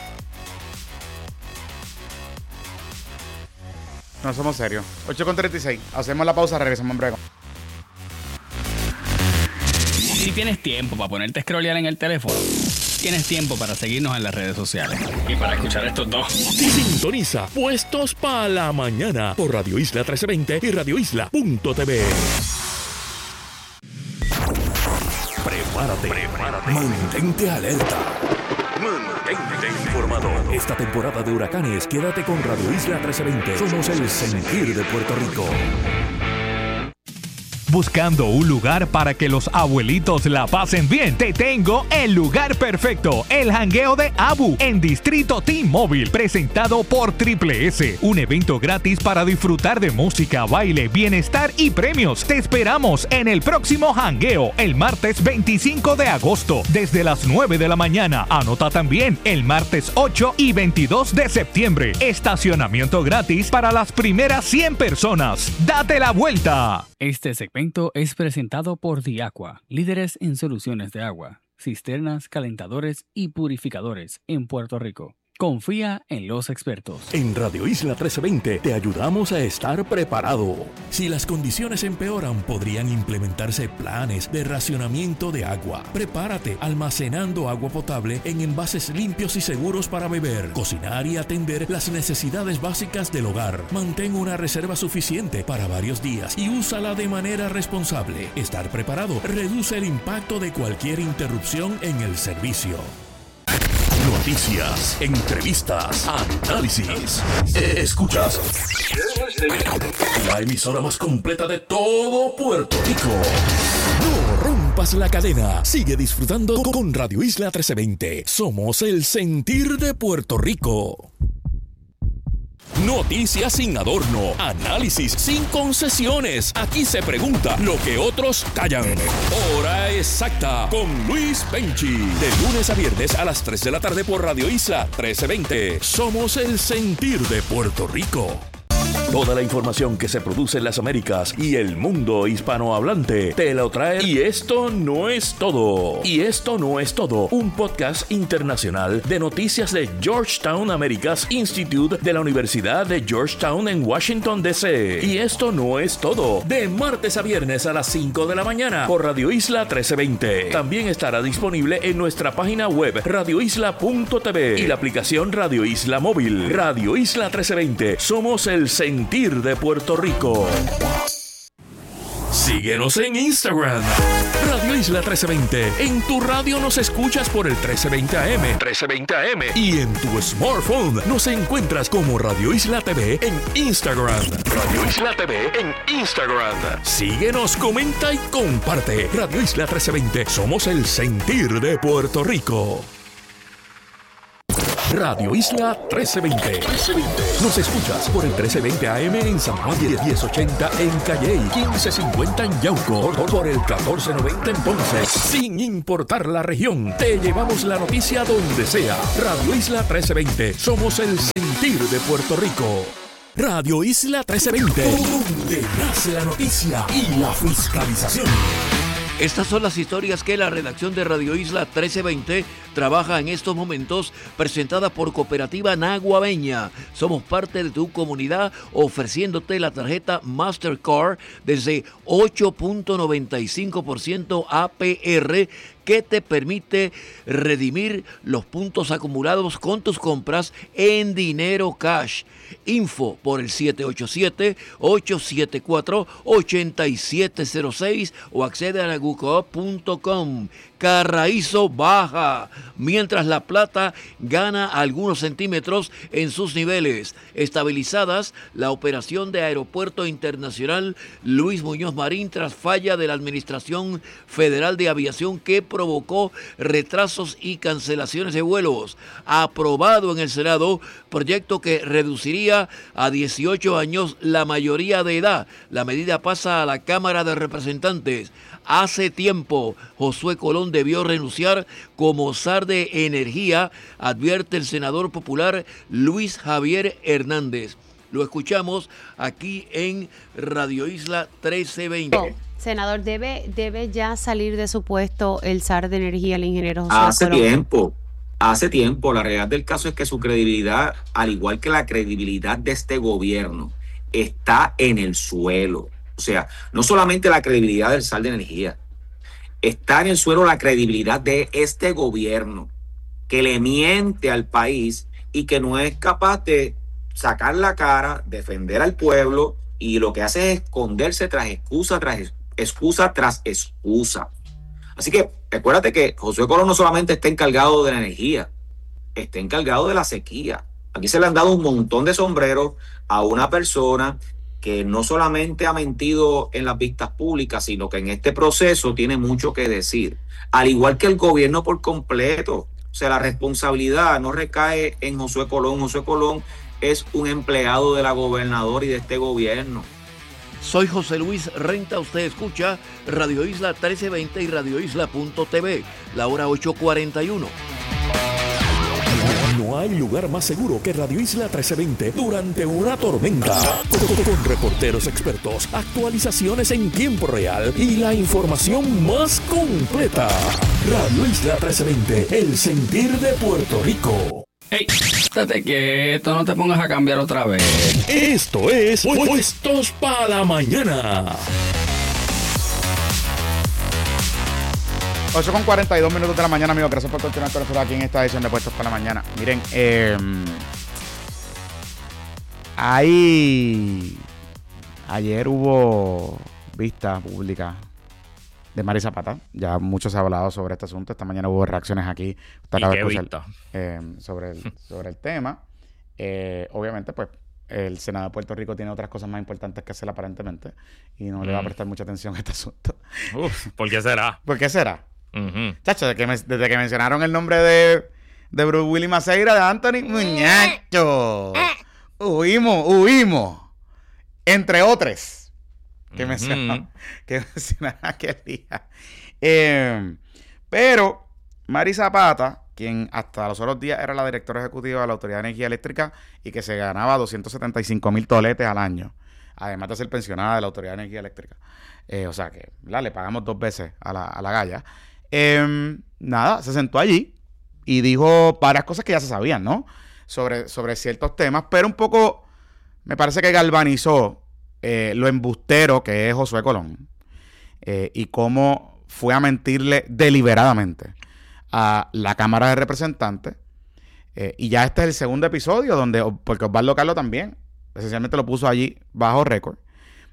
No somos serios. ocho con treinta y seis. Hacemos la pausa, regresamos en breve. Si tienes tiempo para ponerte a scrollear en el teléfono, tienes tiempo para seguirnos en las redes sociales. Y para escuchar estos dos. Sintoniza Puestos para la Mañana por Radio Isla trece veinte y radio isla punto t v. Prepárate, prepárate. Mantente alerta. Mantente informado. Esta temporada de huracanes, quédate con Radio Isla trece veinte. Somos el sentir de Puerto Rico. Buscando un lugar para que los abuelitos la pasen bien, te tengo el lugar perfecto, el jangueo de Abu en Distrito T-Mobile, presentado por Triple S, un evento gratis para disfrutar de música, baile, bienestar y premios. Te esperamos en el próximo jangueo, el martes veinticinco de agosto, desde las nueve de la mañana. Anota también el martes ocho y veintidós de septiembre. Estacionamiento gratis para las primeras cien personas. ¡Date la vuelta! Este segmento es presentado por Diaqua, líderes en soluciones de agua, cisternas, calentadores y purificadores en Puerto Rico. Confía en los expertos. En Radio Isla trece veinte te ayudamos a estar preparado. Si las condiciones empeoran, podrían implementarse planes de racionamiento de agua. Prepárate almacenando agua potable en envases limpios y seguros para beber, cocinar y atender las necesidades básicas del hogar. Mantén una reserva suficiente para varios días y úsala de manera responsable. Estar preparado reduce el impacto de cualquier interrupción en el servicio. Noticias, entrevistas, análisis. Escuchas la emisora más completa de todo Puerto Rico. No rompas la cadena. Sigue disfrutando con Radio Isla trece veinte. Somos el sentir de Puerto Rico. Noticias sin adorno, análisis sin concesiones. Aquí se pregunta lo que otros callan. Hora exacta con Luis Penchi. De lunes a viernes a las tres de la tarde por Radio Isla trece veinte. Somos el sentir de Puerto Rico. Toda la información que se produce en las Américas y el mundo hispanohablante te lo trae. Y esto no es todo. Y esto no es todo. Un podcast internacional de noticias de Georgetown Americas Institute de la Universidad de Georgetown en Washington, D C Y esto no es todo. De martes a viernes a las cinco de la mañana por Radio Isla trece veinte. También estará disponible en nuestra página web radio isla punto t v y la aplicación Radio Isla Móvil. Radio Isla trece veinte. Somos el sentir de Puerto Rico. Síguenos en Instagram. Radio Isla trece veinte. En tu radio nos escuchas por el trece veinte A M. trece veinte A M. Y en tu smartphone nos encuentras como Radio Isla T V en Instagram. Radio Isla T V en Instagram. Síguenos, comenta y comparte. Radio Isla trece veinte. Somos el sentir de Puerto Rico. Radio Isla trece veinte. Nos escuchas por el trece veinte A M en San Juan, diez ochenta en Calley, quince cincuenta en Yauco, por el catorce noventa en Ponce. Sin importar la región, te llevamos la noticia donde sea. Radio Isla trece veinte. Somos el sentir de Puerto Rico. Radio Isla trece veinte. Donde nace la noticia y la fiscalización. Estas son las historias que la redacción de Radio Isla trece veinte trabaja en estos momentos, presentada por Cooperativa Naguabeña. Somos parte de tu comunidad ofreciéndote la tarjeta Mastercard desde ocho punto noventa y cinco por ciento A P R que te permite redimir los puntos acumulados con tus compras en dinero cash. Info por el siete ocho siete, ocho siete cuatro, ocho siete cero seis o accede a nagucoop punto com. Carraízo baja, mientras La Plata gana algunos centímetros en sus niveles. Estabilizadas la operación de Aeropuerto Internacional Luis Muñoz Marín tras falla de la Administración Federal de Aviación que provocó retrasos y cancelaciones de vuelos. Aprobado en el Senado, proyecto que reduciría a dieciocho años la mayoría de edad. La medida pasa a la Cámara de Representantes. Hace tiempo, Josué Colón debió renunciar como zar de energía, advierte el senador popular Luis Javier Hernández. Lo escuchamos aquí en Radio Isla trece veinte. Senador, ¿debe, debe ya salir de su puesto el zar de energía, el ingeniero Josué Hace Colón? tiempo, hace tiempo. La realidad del caso es que su credibilidad, al igual que la credibilidad de este gobierno, está en el suelo. O sea, no solamente la credibilidad del zar de energía, está en el suelo la credibilidad de este gobierno que le miente al país y que no es capaz de sacar la cara, defender al pueblo, y lo que hace es esconderse tras excusa tras excusa tras excusa. Así que recuérdate que Josué Colón no solamente está encargado de la energía, está encargado de la sequía. Aquí se le han dado un montón de sombreros a una persona que no solamente ha mentido en las vistas públicas, sino que en este proceso tiene mucho que decir. Al igual que el gobierno por completo. O sea, la responsabilidad no recae en Josué Colón. Josué Colón es un empleado de la gobernadora y de este gobierno. Soy José Luis Renta, usted escucha Radio Isla trece veinte y radio isla punto t v, la hora ocho cuarenta y uno. No hay lugar más seguro que Radio Isla trece veinte durante una tormenta. Con, con reporteros expertos, actualizaciones en tiempo real y la información más completa. Radio Isla trece veinte, el sentir de Puerto Rico. ¡Ey! Estate quieto, no te pongas a cambiar otra vez. Esto es Puestos para la Mañana. ocho con cuarenta y dos minutos de la mañana, amigos. Gracias por continuar con nosotros aquí en esta edición de Puestos para la Mañana. Miren, eh, ahí ayer hubo vista pública de Mari Zapata. Ya mucho se ha hablado sobre este asunto. Esta mañana hubo reacciones aquí. Usted acaba de escuchar, eh, sobre, el, sobre el tema. Eh, obviamente, pues, el Senado de Puerto Rico tiene otras cosas más importantes que hacer aparentemente y no mm. le va a prestar mucha atención a este asunto. Uf, ¿por qué será? ¿Por qué será? Uh-huh. Chacho, desde que, me, desde que mencionaron el nombre de, de Bruce Willis Maceira, de Anthony, muñacho, huimos, huimos, entre otros, que uh-huh. mencionaron, que mencionaron aquel día. Eh, pero Mari Zapata, quien hasta los otros días era la directora ejecutiva de la Autoridad de Energía Eléctrica y que se ganaba doscientos setenta y cinco mil toletes al año, además de ser pensionada de la Autoridad de Energía Eléctrica. Eh, o sea que, ¿verdad? Le pagamos dos veces a la, a la galla. Eh, nada, se sentó allí y dijo varias cosas que ya se sabían, ¿no? Sobre, sobre ciertos temas, pero un poco me parece que galvanizó eh, lo embustero que es Josué Colón eh, y cómo fue a mentirle deliberadamente a la Cámara de Representantes. Eh, y ya este es el segundo episodio donde, porque Osvaldo Carlos también esencialmente lo puso allí bajo récord,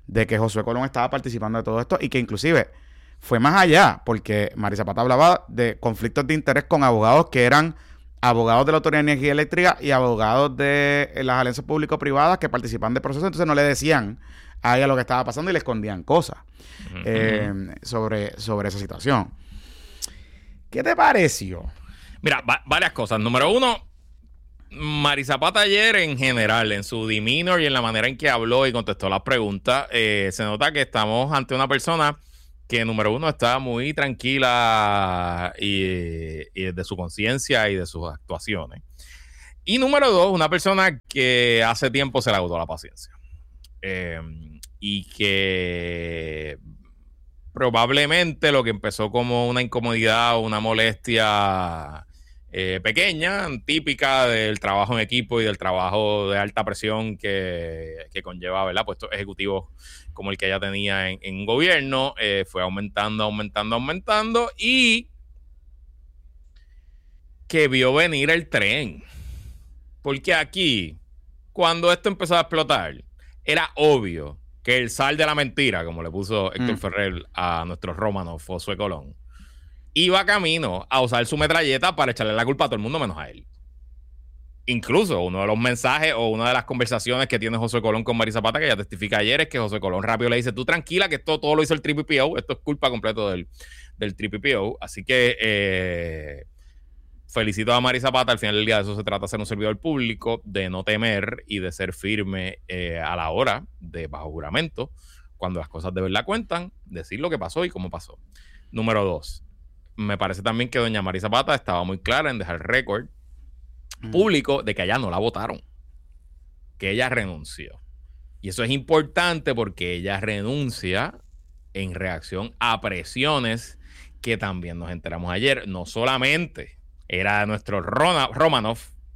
de que Josué Colón estaba participando de todo esto y que inclusive fue más allá, porque Mari Zapata hablaba de conflictos de interés con abogados que eran abogados de la Autoridad de Energía Eléctrica y abogados de las alianzas público-privadas que participan del proceso, entonces no le decían a ella lo que estaba pasando y le escondían cosas uh-huh. eh, sobre, sobre esa situación. ¿Qué te pareció? Mira, va- varias cosas. Número uno, Mari Zapata ayer en general, en su demeanor y en la manera en que habló y contestó las preguntas, eh, se nota que estamos ante una persona que, número uno, está muy tranquila y, y de su conciencia y de sus actuaciones. Y número dos, una persona que hace tiempo se le agotó la paciencia. Eh, y que probablemente lo que empezó como una incomodidad o una molestia eh, pequeña, típica del trabajo en equipo y del trabajo de alta presión que, que conlleva, ¿verdad?, puestos ejecutivos como el que ella tenía en, en gobierno, eh, fue aumentando, aumentando, aumentando y que vio venir el tren. Porque aquí, cuando esto empezó a explotar, era obvio que el zar de la mentira, como le puso Héctor mm. Ferrer a nuestro Romanov, Josué Colón, iba camino a usar su metralleta para echarle la culpa a todo el mundo menos a él. Incluso uno de los mensajes o una de las conversaciones que tiene Josué Colón con Mari Zapata, que ella testifica ayer, es que Josué Colón rápido le dice: tú tranquila, que esto todo lo hizo el T P P O, esto es culpa completo del, del T P P O. Así que eh, felicito a Mari Zapata. Al final del día de eso se trata de ser un servidor público, de no temer y de ser firme eh, a la hora de bajo juramento, cuando las cosas de verdad cuentan, decir lo que pasó y cómo pasó. Número dos, me parece también que doña Mari Zapata estaba muy clara en dejar récord público de que allá no la votaron, que ella renunció. Y eso es importante porque ella renuncia en reacción a presiones que también nos enteramos ayer. No solamente era nuestro Rona, Romanov,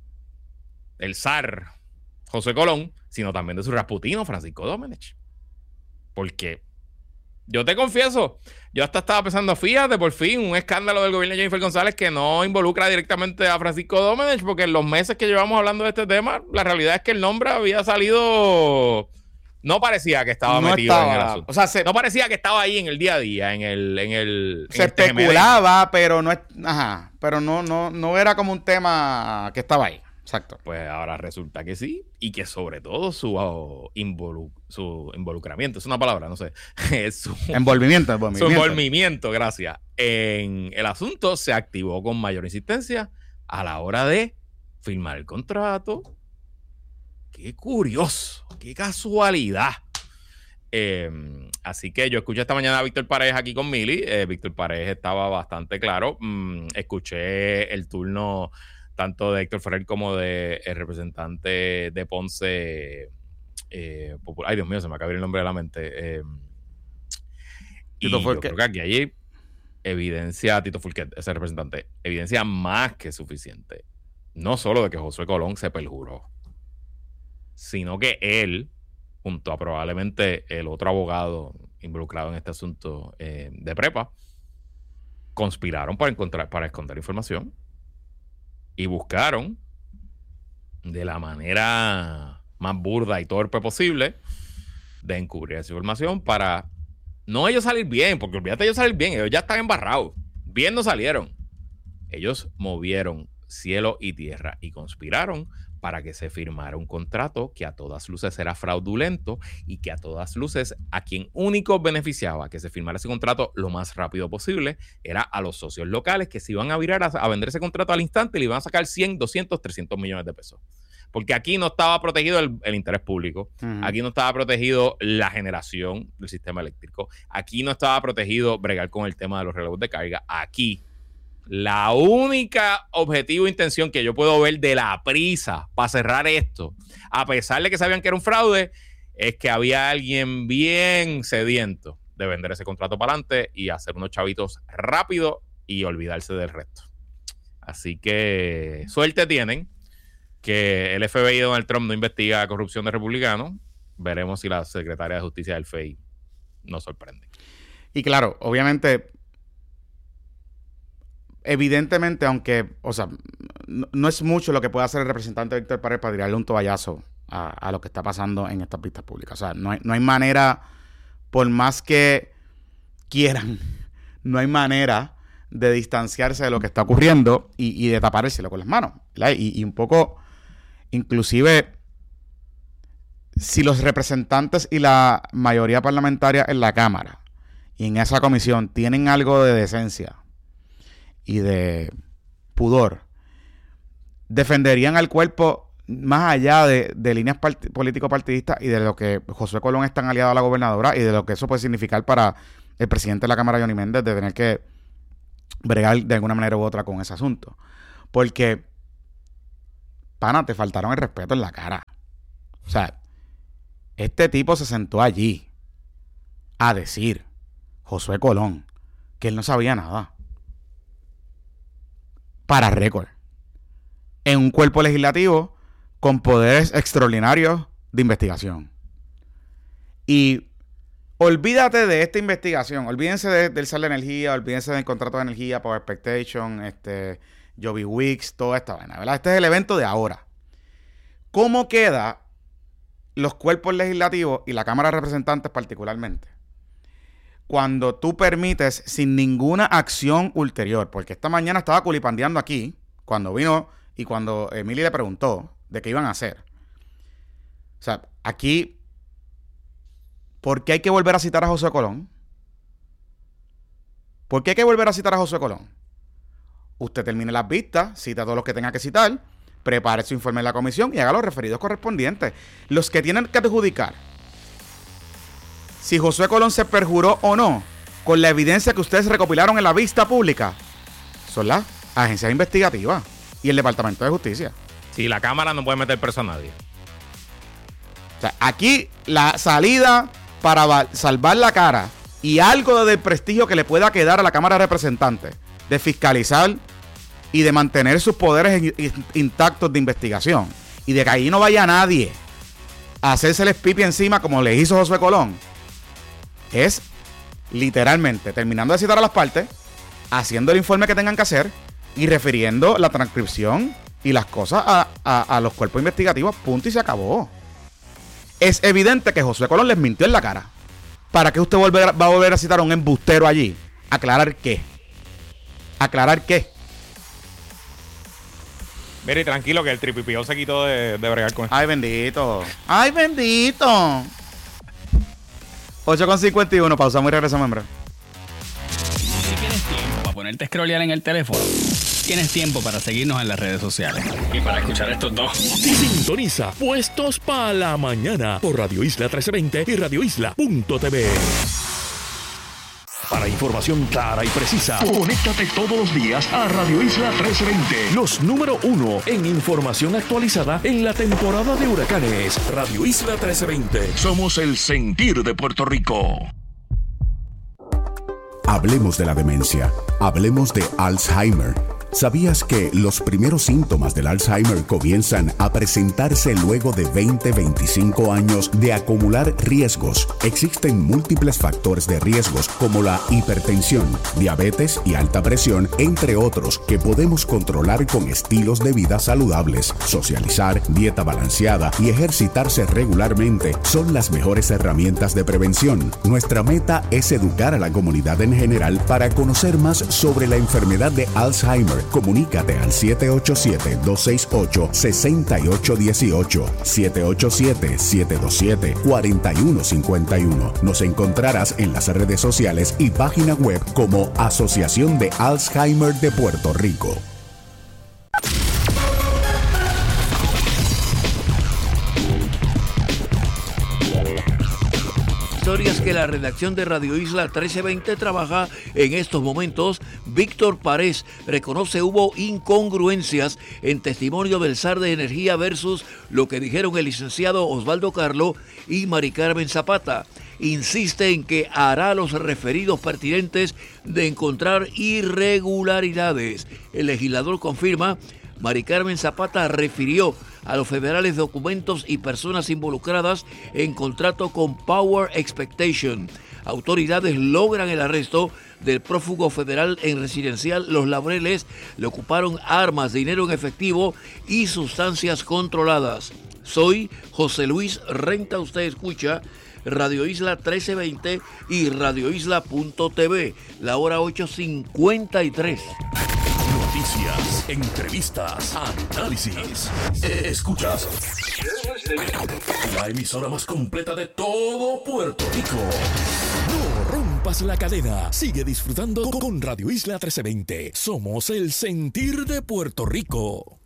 el zar José Colón, sino también de su rasputino Francisco Domenech. Porque yo te confieso, yo hasta estaba pensando, fíjate, por fin, un escándalo del gobierno de Jennifer González que no involucra directamente a Francisco Domenech, porque en los meses que llevamos hablando de este tema, la realidad es que el nombre había salido... No parecía que estaba no metido estaba, en el asunto. O sea, se, no parecía que estaba ahí en el día a día, en el... En el se en el especulaba, pero no es... Ajá, pero no, no, no era como un tema que estaba ahí. Exacto. Pues ahora resulta que sí, y que sobre todo su, oh, involu su involucramiento, es una palabra, no sé, su envolvimiento, envolvimiento. Su envolvimiento, gracias, en el asunto se activó con mayor insistencia a la hora de firmar el contrato. Qué curioso, qué casualidad. Eh, así que yo escuché esta mañana a Víctor Paredes aquí con Mili. Eh, Víctor Paredes estaba bastante claro. Mm, escuché el turno tanto de Héctor Ferrer como de el representante de Ponce eh, popular. Ay, Dios mío, se me acaba el nombre de la mente. Eh, y yo creo que aquí hay evidencia, Tito Fulquet, ese representante, evidencia más que suficiente. No solo de que Josué Colón se perjuró, sino que él, junto a probablemente el otro abogado involucrado en este asunto eh, de prepa, conspiraron para encontrar, para esconder información. Y buscaron de la manera más burda y torpe posible de encubrir esa información para no ellos salir bien, porque olvídate de ellos salir bien, ellos ya están embarrados, bien no salieron. Ellos movieron cielo y tierra y conspiraron para que se firmara un contrato que a todas luces era fraudulento y que a todas luces a quien único beneficiaba que se firmara ese contrato lo más rápido posible era a los socios locales que se iban a virar a, a vender ese contrato al instante y le iban a sacar cien, doscientos, trescientos millones de pesos. Porque aquí no estaba protegido el, el interés público, uh-huh. Aquí no estaba protegido la generación del sistema eléctrico, aquí no estaba protegido bregar con el tema de los relevos de carga, aquí la única objetivo e intención que yo puedo ver de la prisa para cerrar esto, a pesar de que sabían que era un fraude, es que había alguien bien sediento de vender ese contrato para adelante y hacer unos chavitos rápido y olvidarse del resto. Así que suerte tienen que el F B I de Donald Trump no investiga corrupción de republicanos. Veremos si la secretaria de Justicia del F B I nos sorprende. Y claro, obviamente... Evidentemente, aunque, o sea, no, no es mucho lo que puede hacer el representante Víctor Paredes para tirarle un toallazo a, a lo que está pasando en estas vistas públicas. O sea, no hay, no hay manera, por más que quieran, no hay manera de distanciarse de lo que está ocurriendo y, y de tapar el cielo con las manos. Y, y un poco, inclusive, si los representantes y la mayoría parlamentaria en la Cámara y en esa comisión tienen algo de decencia y de pudor, defenderían al cuerpo más allá de, de líneas part- político-partidistas y de lo que Josué Colón es tan aliado a la gobernadora y de lo que eso puede significar para el presidente de la Cámara, Johnny Méndez, de tener que bregar de alguna manera u otra con ese asunto. Porque, pana, te faltaron el respeto en la cara. O sea, este tipo se sentó allí a decir, Josué Colón, que él no sabía nada. Para récord. En un cuerpo legislativo con poderes extraordinarios de investigación. Y olvídate de esta investigación. Olvídense de, del sal de energía, olvídense del contrato de energía, Power Expectation, este, Joby Weeks, toda esta vaina, ¿verdad? Este es el evento de ahora. ¿Cómo queda los cuerpos legislativos y la Cámara de Representantes particularmente cuando tú permites sin ninguna acción ulterior? Porque esta mañana estaba culipandeando aquí cuando vino y cuando Emily le preguntó de qué iban a hacer. O sea, aquí, ¿por qué hay que volver a citar a Josué Colón? ¿Por qué hay que volver a citar a Josué Colón? Usted termine las vistas, cita a todos los que tenga que citar, prepare su informe en la comisión y haga los referidos correspondientes. Los que tienen que adjudicar si Josué Colón se perjuró o no con la evidencia que ustedes recopilaron en la vista pública son las agencias investigativas y el Departamento de Justicia. Sí, la Cámara no puede meter preso a nadie. O sea, aquí la salida para salvar la cara y algo del prestigio que le pueda quedar a la Cámara de Representantes de fiscalizar y de mantener sus poderes intactos de investigación y de que ahí no vaya nadie a hacérseles pipi encima como le hizo Josué Colón, es literalmente terminando de citar a las partes, haciendo el informe que tengan que hacer y refiriendo la transcripción y las cosas a, a, a los cuerpos investigativos, punto, y se acabó. Es evidente que Josué Colón les mintió en la cara. ¿Para qué usted volver, va a volver a citar a un embustero allí? ¿Aclarar qué? ¿Aclarar qué? Mire, tranquilo que el tripipio se quitó de, de bregar con esto. Ay, bendito. Ay, bendito. ocho con cincuenta y uno, pausamos y regresamos en breve. Si tienes tiempo para ponerte a scrollear en el teléfono, tienes tiempo para seguirnos en las redes sociales y para escuchar estos dos. Sintoniza Puestos para la Mañana por Radio Isla trece veinte y radio isla punto t v. Para información clara y precisa, conéctate todos los días a Radio Isla trece veinte. Los número uno en información actualizada en la temporada de huracanes. Radio Isla trece veinte. Somos el sentir de Puerto Rico. Hablemos de la demencia. Hablemos de Alzheimer. ¿Sabías que los primeros síntomas del Alzheimer comienzan a presentarse luego de veinte a veinticinco años de acumular riesgos? Existen múltiples factores de riesgos como la hipertensión, diabetes y alta presión, entre otros, que podemos controlar con estilos de vida saludables. Socializar, dieta balanceada y ejercitarse regularmente son las mejores herramientas de prevención. Nuestra meta es educar a la comunidad en general para conocer más sobre la enfermedad de Alzheimer. Comunícate al siete ocho siete, dos seis ocho, seis ocho uno ocho, siete ocho siete, siete dos siete, cuatro uno cinco uno. Nos encontrarás en las redes sociales y página web como Asociación de Alzheimer de Puerto Rico. Historias que la redacción de Radio Isla trece veinte trabaja en estos momentos. Víctor Párez reconoce hubo incongruencias en testimonio del S A R de Energía versus lo que dijeron el licenciado Osvaldo Carlo y Mari Carmen Zapata. Insiste en que hará los referidos pertinentes de encontrar irregularidades. El legislador confirma, Mari Carmen Zapata refirió a los federales documentos y personas involucradas en contrato con Power Expectation. Autoridades logran el arresto del prófugo federal en residencial Los Laureles. Le ocuparon armas, dinero en efectivo y sustancias controladas. Soy José Luis Renta. Usted escucha Radio Isla trece veinte y radio isla punto t v. La hora ocho cincuenta y tres. Noticias, entrevistas, análisis. Escuchas la emisora más completa de todo Puerto Rico. No rompas la cadena. Sigue disfrutando con Radio Isla trece veinte. Somos el sentir de Puerto Rico.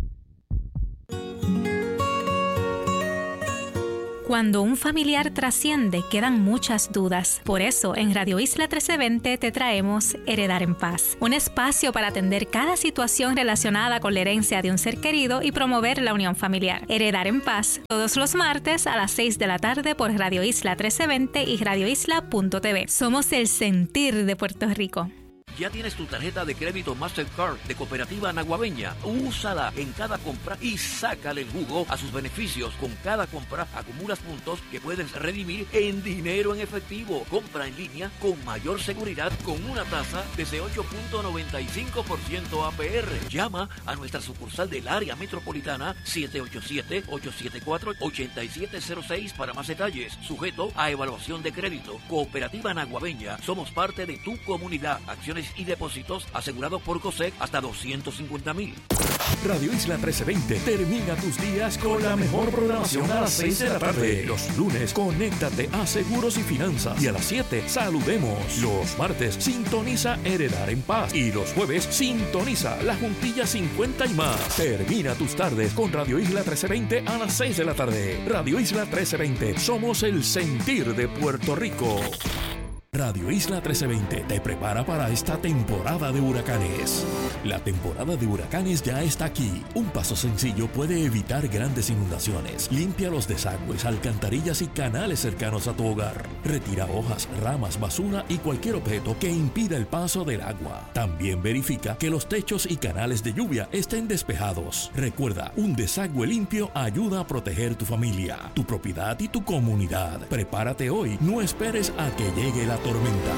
Cuando un familiar trasciende, quedan muchas dudas. Por eso, en Radio Isla trece veinte te traemos Heredar en Paz, un espacio para atender cada situación relacionada con la herencia de un ser querido y promover la unión familiar. Heredar en Paz, todos los martes a las seis de la tarde por Radio Isla trece veinte y radio isla punto t v. Somos el sentir de Puerto Rico. ¿Ya tienes tu tarjeta de crédito Mastercard de Cooperativa Naguabeña? Úsala en cada compra y sácale el jugo a sus beneficios. Con cada compra acumulas puntos que puedes redimir en dinero en efectivo. Compra en línea con mayor seguridad con una tasa desde ocho punto noventa y cinco por ciento A P R. Llama a nuestra sucursal del área metropolitana siete ocho siete, ocho siete cuatro, ocho siete cero seis para más detalles. Sujeto a evaluación de crédito. Cooperativa Naguabeña. Somos parte de tu comunidad. Acciones y depósitos asegurados por COSEC hasta doscientos cincuenta mil. Radio Isla trece veinte termina tus días con la mejor programación a las seis de la tarde. Los lunes, conéctate a Seguros y Finanzas. Y a las siete, saludemos. Los martes, sintoniza Heredar en Paz. Y los jueves, sintoniza La Juntilla cincuenta y más. Termina tus tardes con Radio Isla trece veinte a las seis de la tarde. Radio Isla trece veinte, somos el sentir de Puerto Rico. Radio Isla trece veinte te prepara para esta temporada de huracanes. La temporada de huracanes ya está aquí. Un paso sencillo puede evitar grandes inundaciones. Limpia los desagües, alcantarillas y canales cercanos a tu hogar. Retira hojas, ramas, basura y cualquier objeto que impida el paso del agua. También verifica que los techos y canales de lluvia estén despejados. Recuerda, un desagüe limpio ayuda a proteger tu familia, tu propiedad y tu comunidad. Prepárate hoy, no esperes a que llegue la tormenta.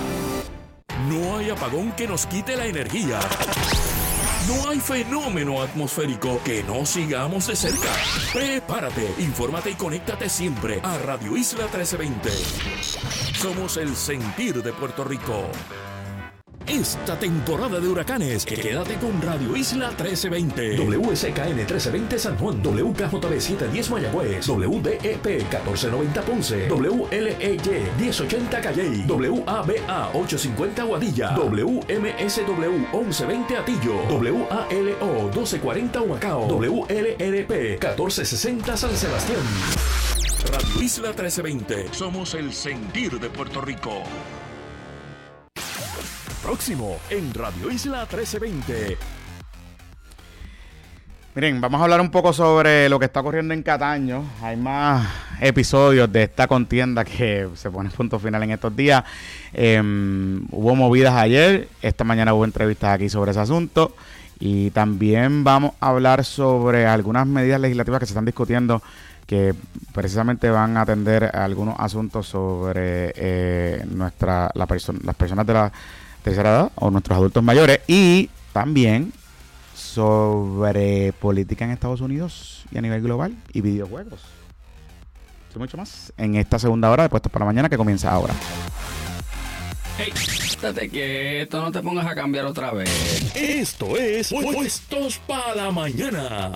No hay apagón que nos quite la energía. No hay fenómeno atmosférico que no sigamos de cerca. Prepárate, infórmate y conéctate siempre a Radio Isla trece veinte. Somos el sentir de Puerto Rico. Esta temporada de huracanes, quédate con Radio Isla trece veinte. W S K N trece veinte San Juan, W K J B setecientos diez Mayagüez, W D E P catorce noventa Ponce, W L E Y diez ochenta Calley, W A B A ochocientos cincuenta Guadilla, W M S W once veinte Atillo, W A L O doce cuarenta Humacao, W L R P catorce sesenta San Sebastián. Radio Isla trece veinte, somos el sentir de Puerto Rico. Próximo en Radio Isla trece veinte. Miren, vamos a hablar un poco sobre lo que está ocurriendo en Cataño. Hay más episodios de esta contienda que se pone punto final en estos días. Eh, hubo movidas ayer, esta mañana hubo entrevistas aquí sobre ese asunto. Y también vamos a hablar sobre algunas medidas legislativas que se están discutiendo que precisamente van a atender a algunos asuntos sobre eh, nuestra la perso- las personas de la tercera edad o nuestros adultos mayores, y también sobre política en Estados Unidos y a nivel global y videojuegos. Y mucho más en esta segunda hora de Puestos para la Mañana, que comienza ahora. Hey, estate quieto, no te pongas a cambiar otra vez. Esto es Puestos para la Mañana.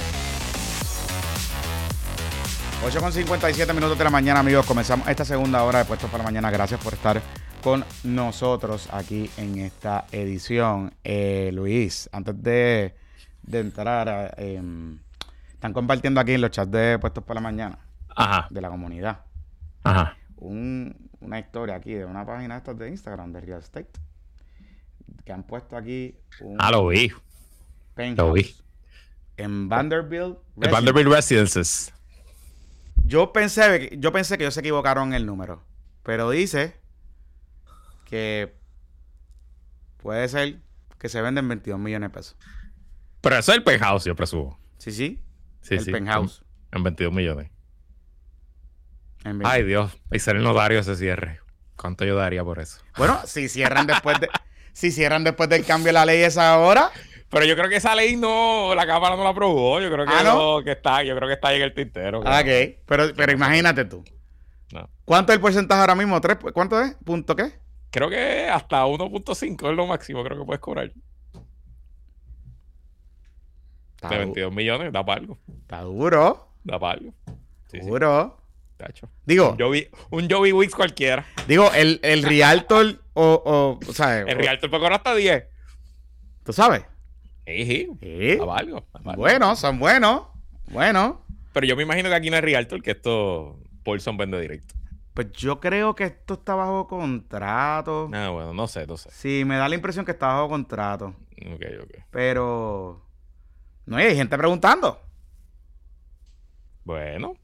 ocho con cincuenta y siete minutos de la mañana, amigos. Comenzamos esta segunda hora de Puestos para la Mañana. Gracias por estar con nosotros aquí en esta edición. Eh, Luis, antes de, de entrar, eh, están compartiendo aquí en los chats de Puestos para la Mañana. Ajá. De la comunidad. Ajá. Un, una historia aquí de una página de estas de Instagram de Real Estate, que han puesto aquí un ah, lo vi. Lo vi. En Vanderbilt Residences. Vanderbilt Residences. Yo pensé, yo pensé que ellos se equivocaron en el número, pero dice que puede ser que se venden veintidós millones de pesos. Pero eso es el penthouse, yo presumo. Sí, sí. Sí, el sí. penthouse. En, en veintidós millones. En Ay, Dios. Y ser el notario ese cierre. ¿Cuánto yo daría por eso? Bueno, si cierran después de... si cierran después del cambio de la ley esa ahora... Pero yo creo que esa ley no, la Cámara no la aprobó. Yo creo que, ¿Ah, no? no, que está, yo creo que está ahí en el tintero. Ah, que ok. Pero, pero imagínate tú. No. ¿Cuánto es el porcentaje ahora mismo? ¿Tres? ¿Cuánto es? ¿Punto qué? Creo que hasta uno punto cinco es lo máximo, creo que puedes cobrar. Está de du- veintidós millones, da para algo. Está duro. Da para algo. Sí, sí. Duro. Tacho. Digo, Un Joey, un Joey Wicks cualquiera. digo, el, el Realtor o, o, o sea, El Realtor puede cobrar hasta diez. ¿tú sabes? Sí, sí. Sí. Da para algo. da pa' algo. Bueno, son buenos. Bueno. Pero yo me imagino que aquí no es Realtor, que esto Paulson vende directo. Pues yo creo que esto está bajo contrato. Ah, bueno, no sé, no sé. Sí, me da la impresión que está bajo contrato. Ok, ok. Pero no hay gente preguntando. Bueno,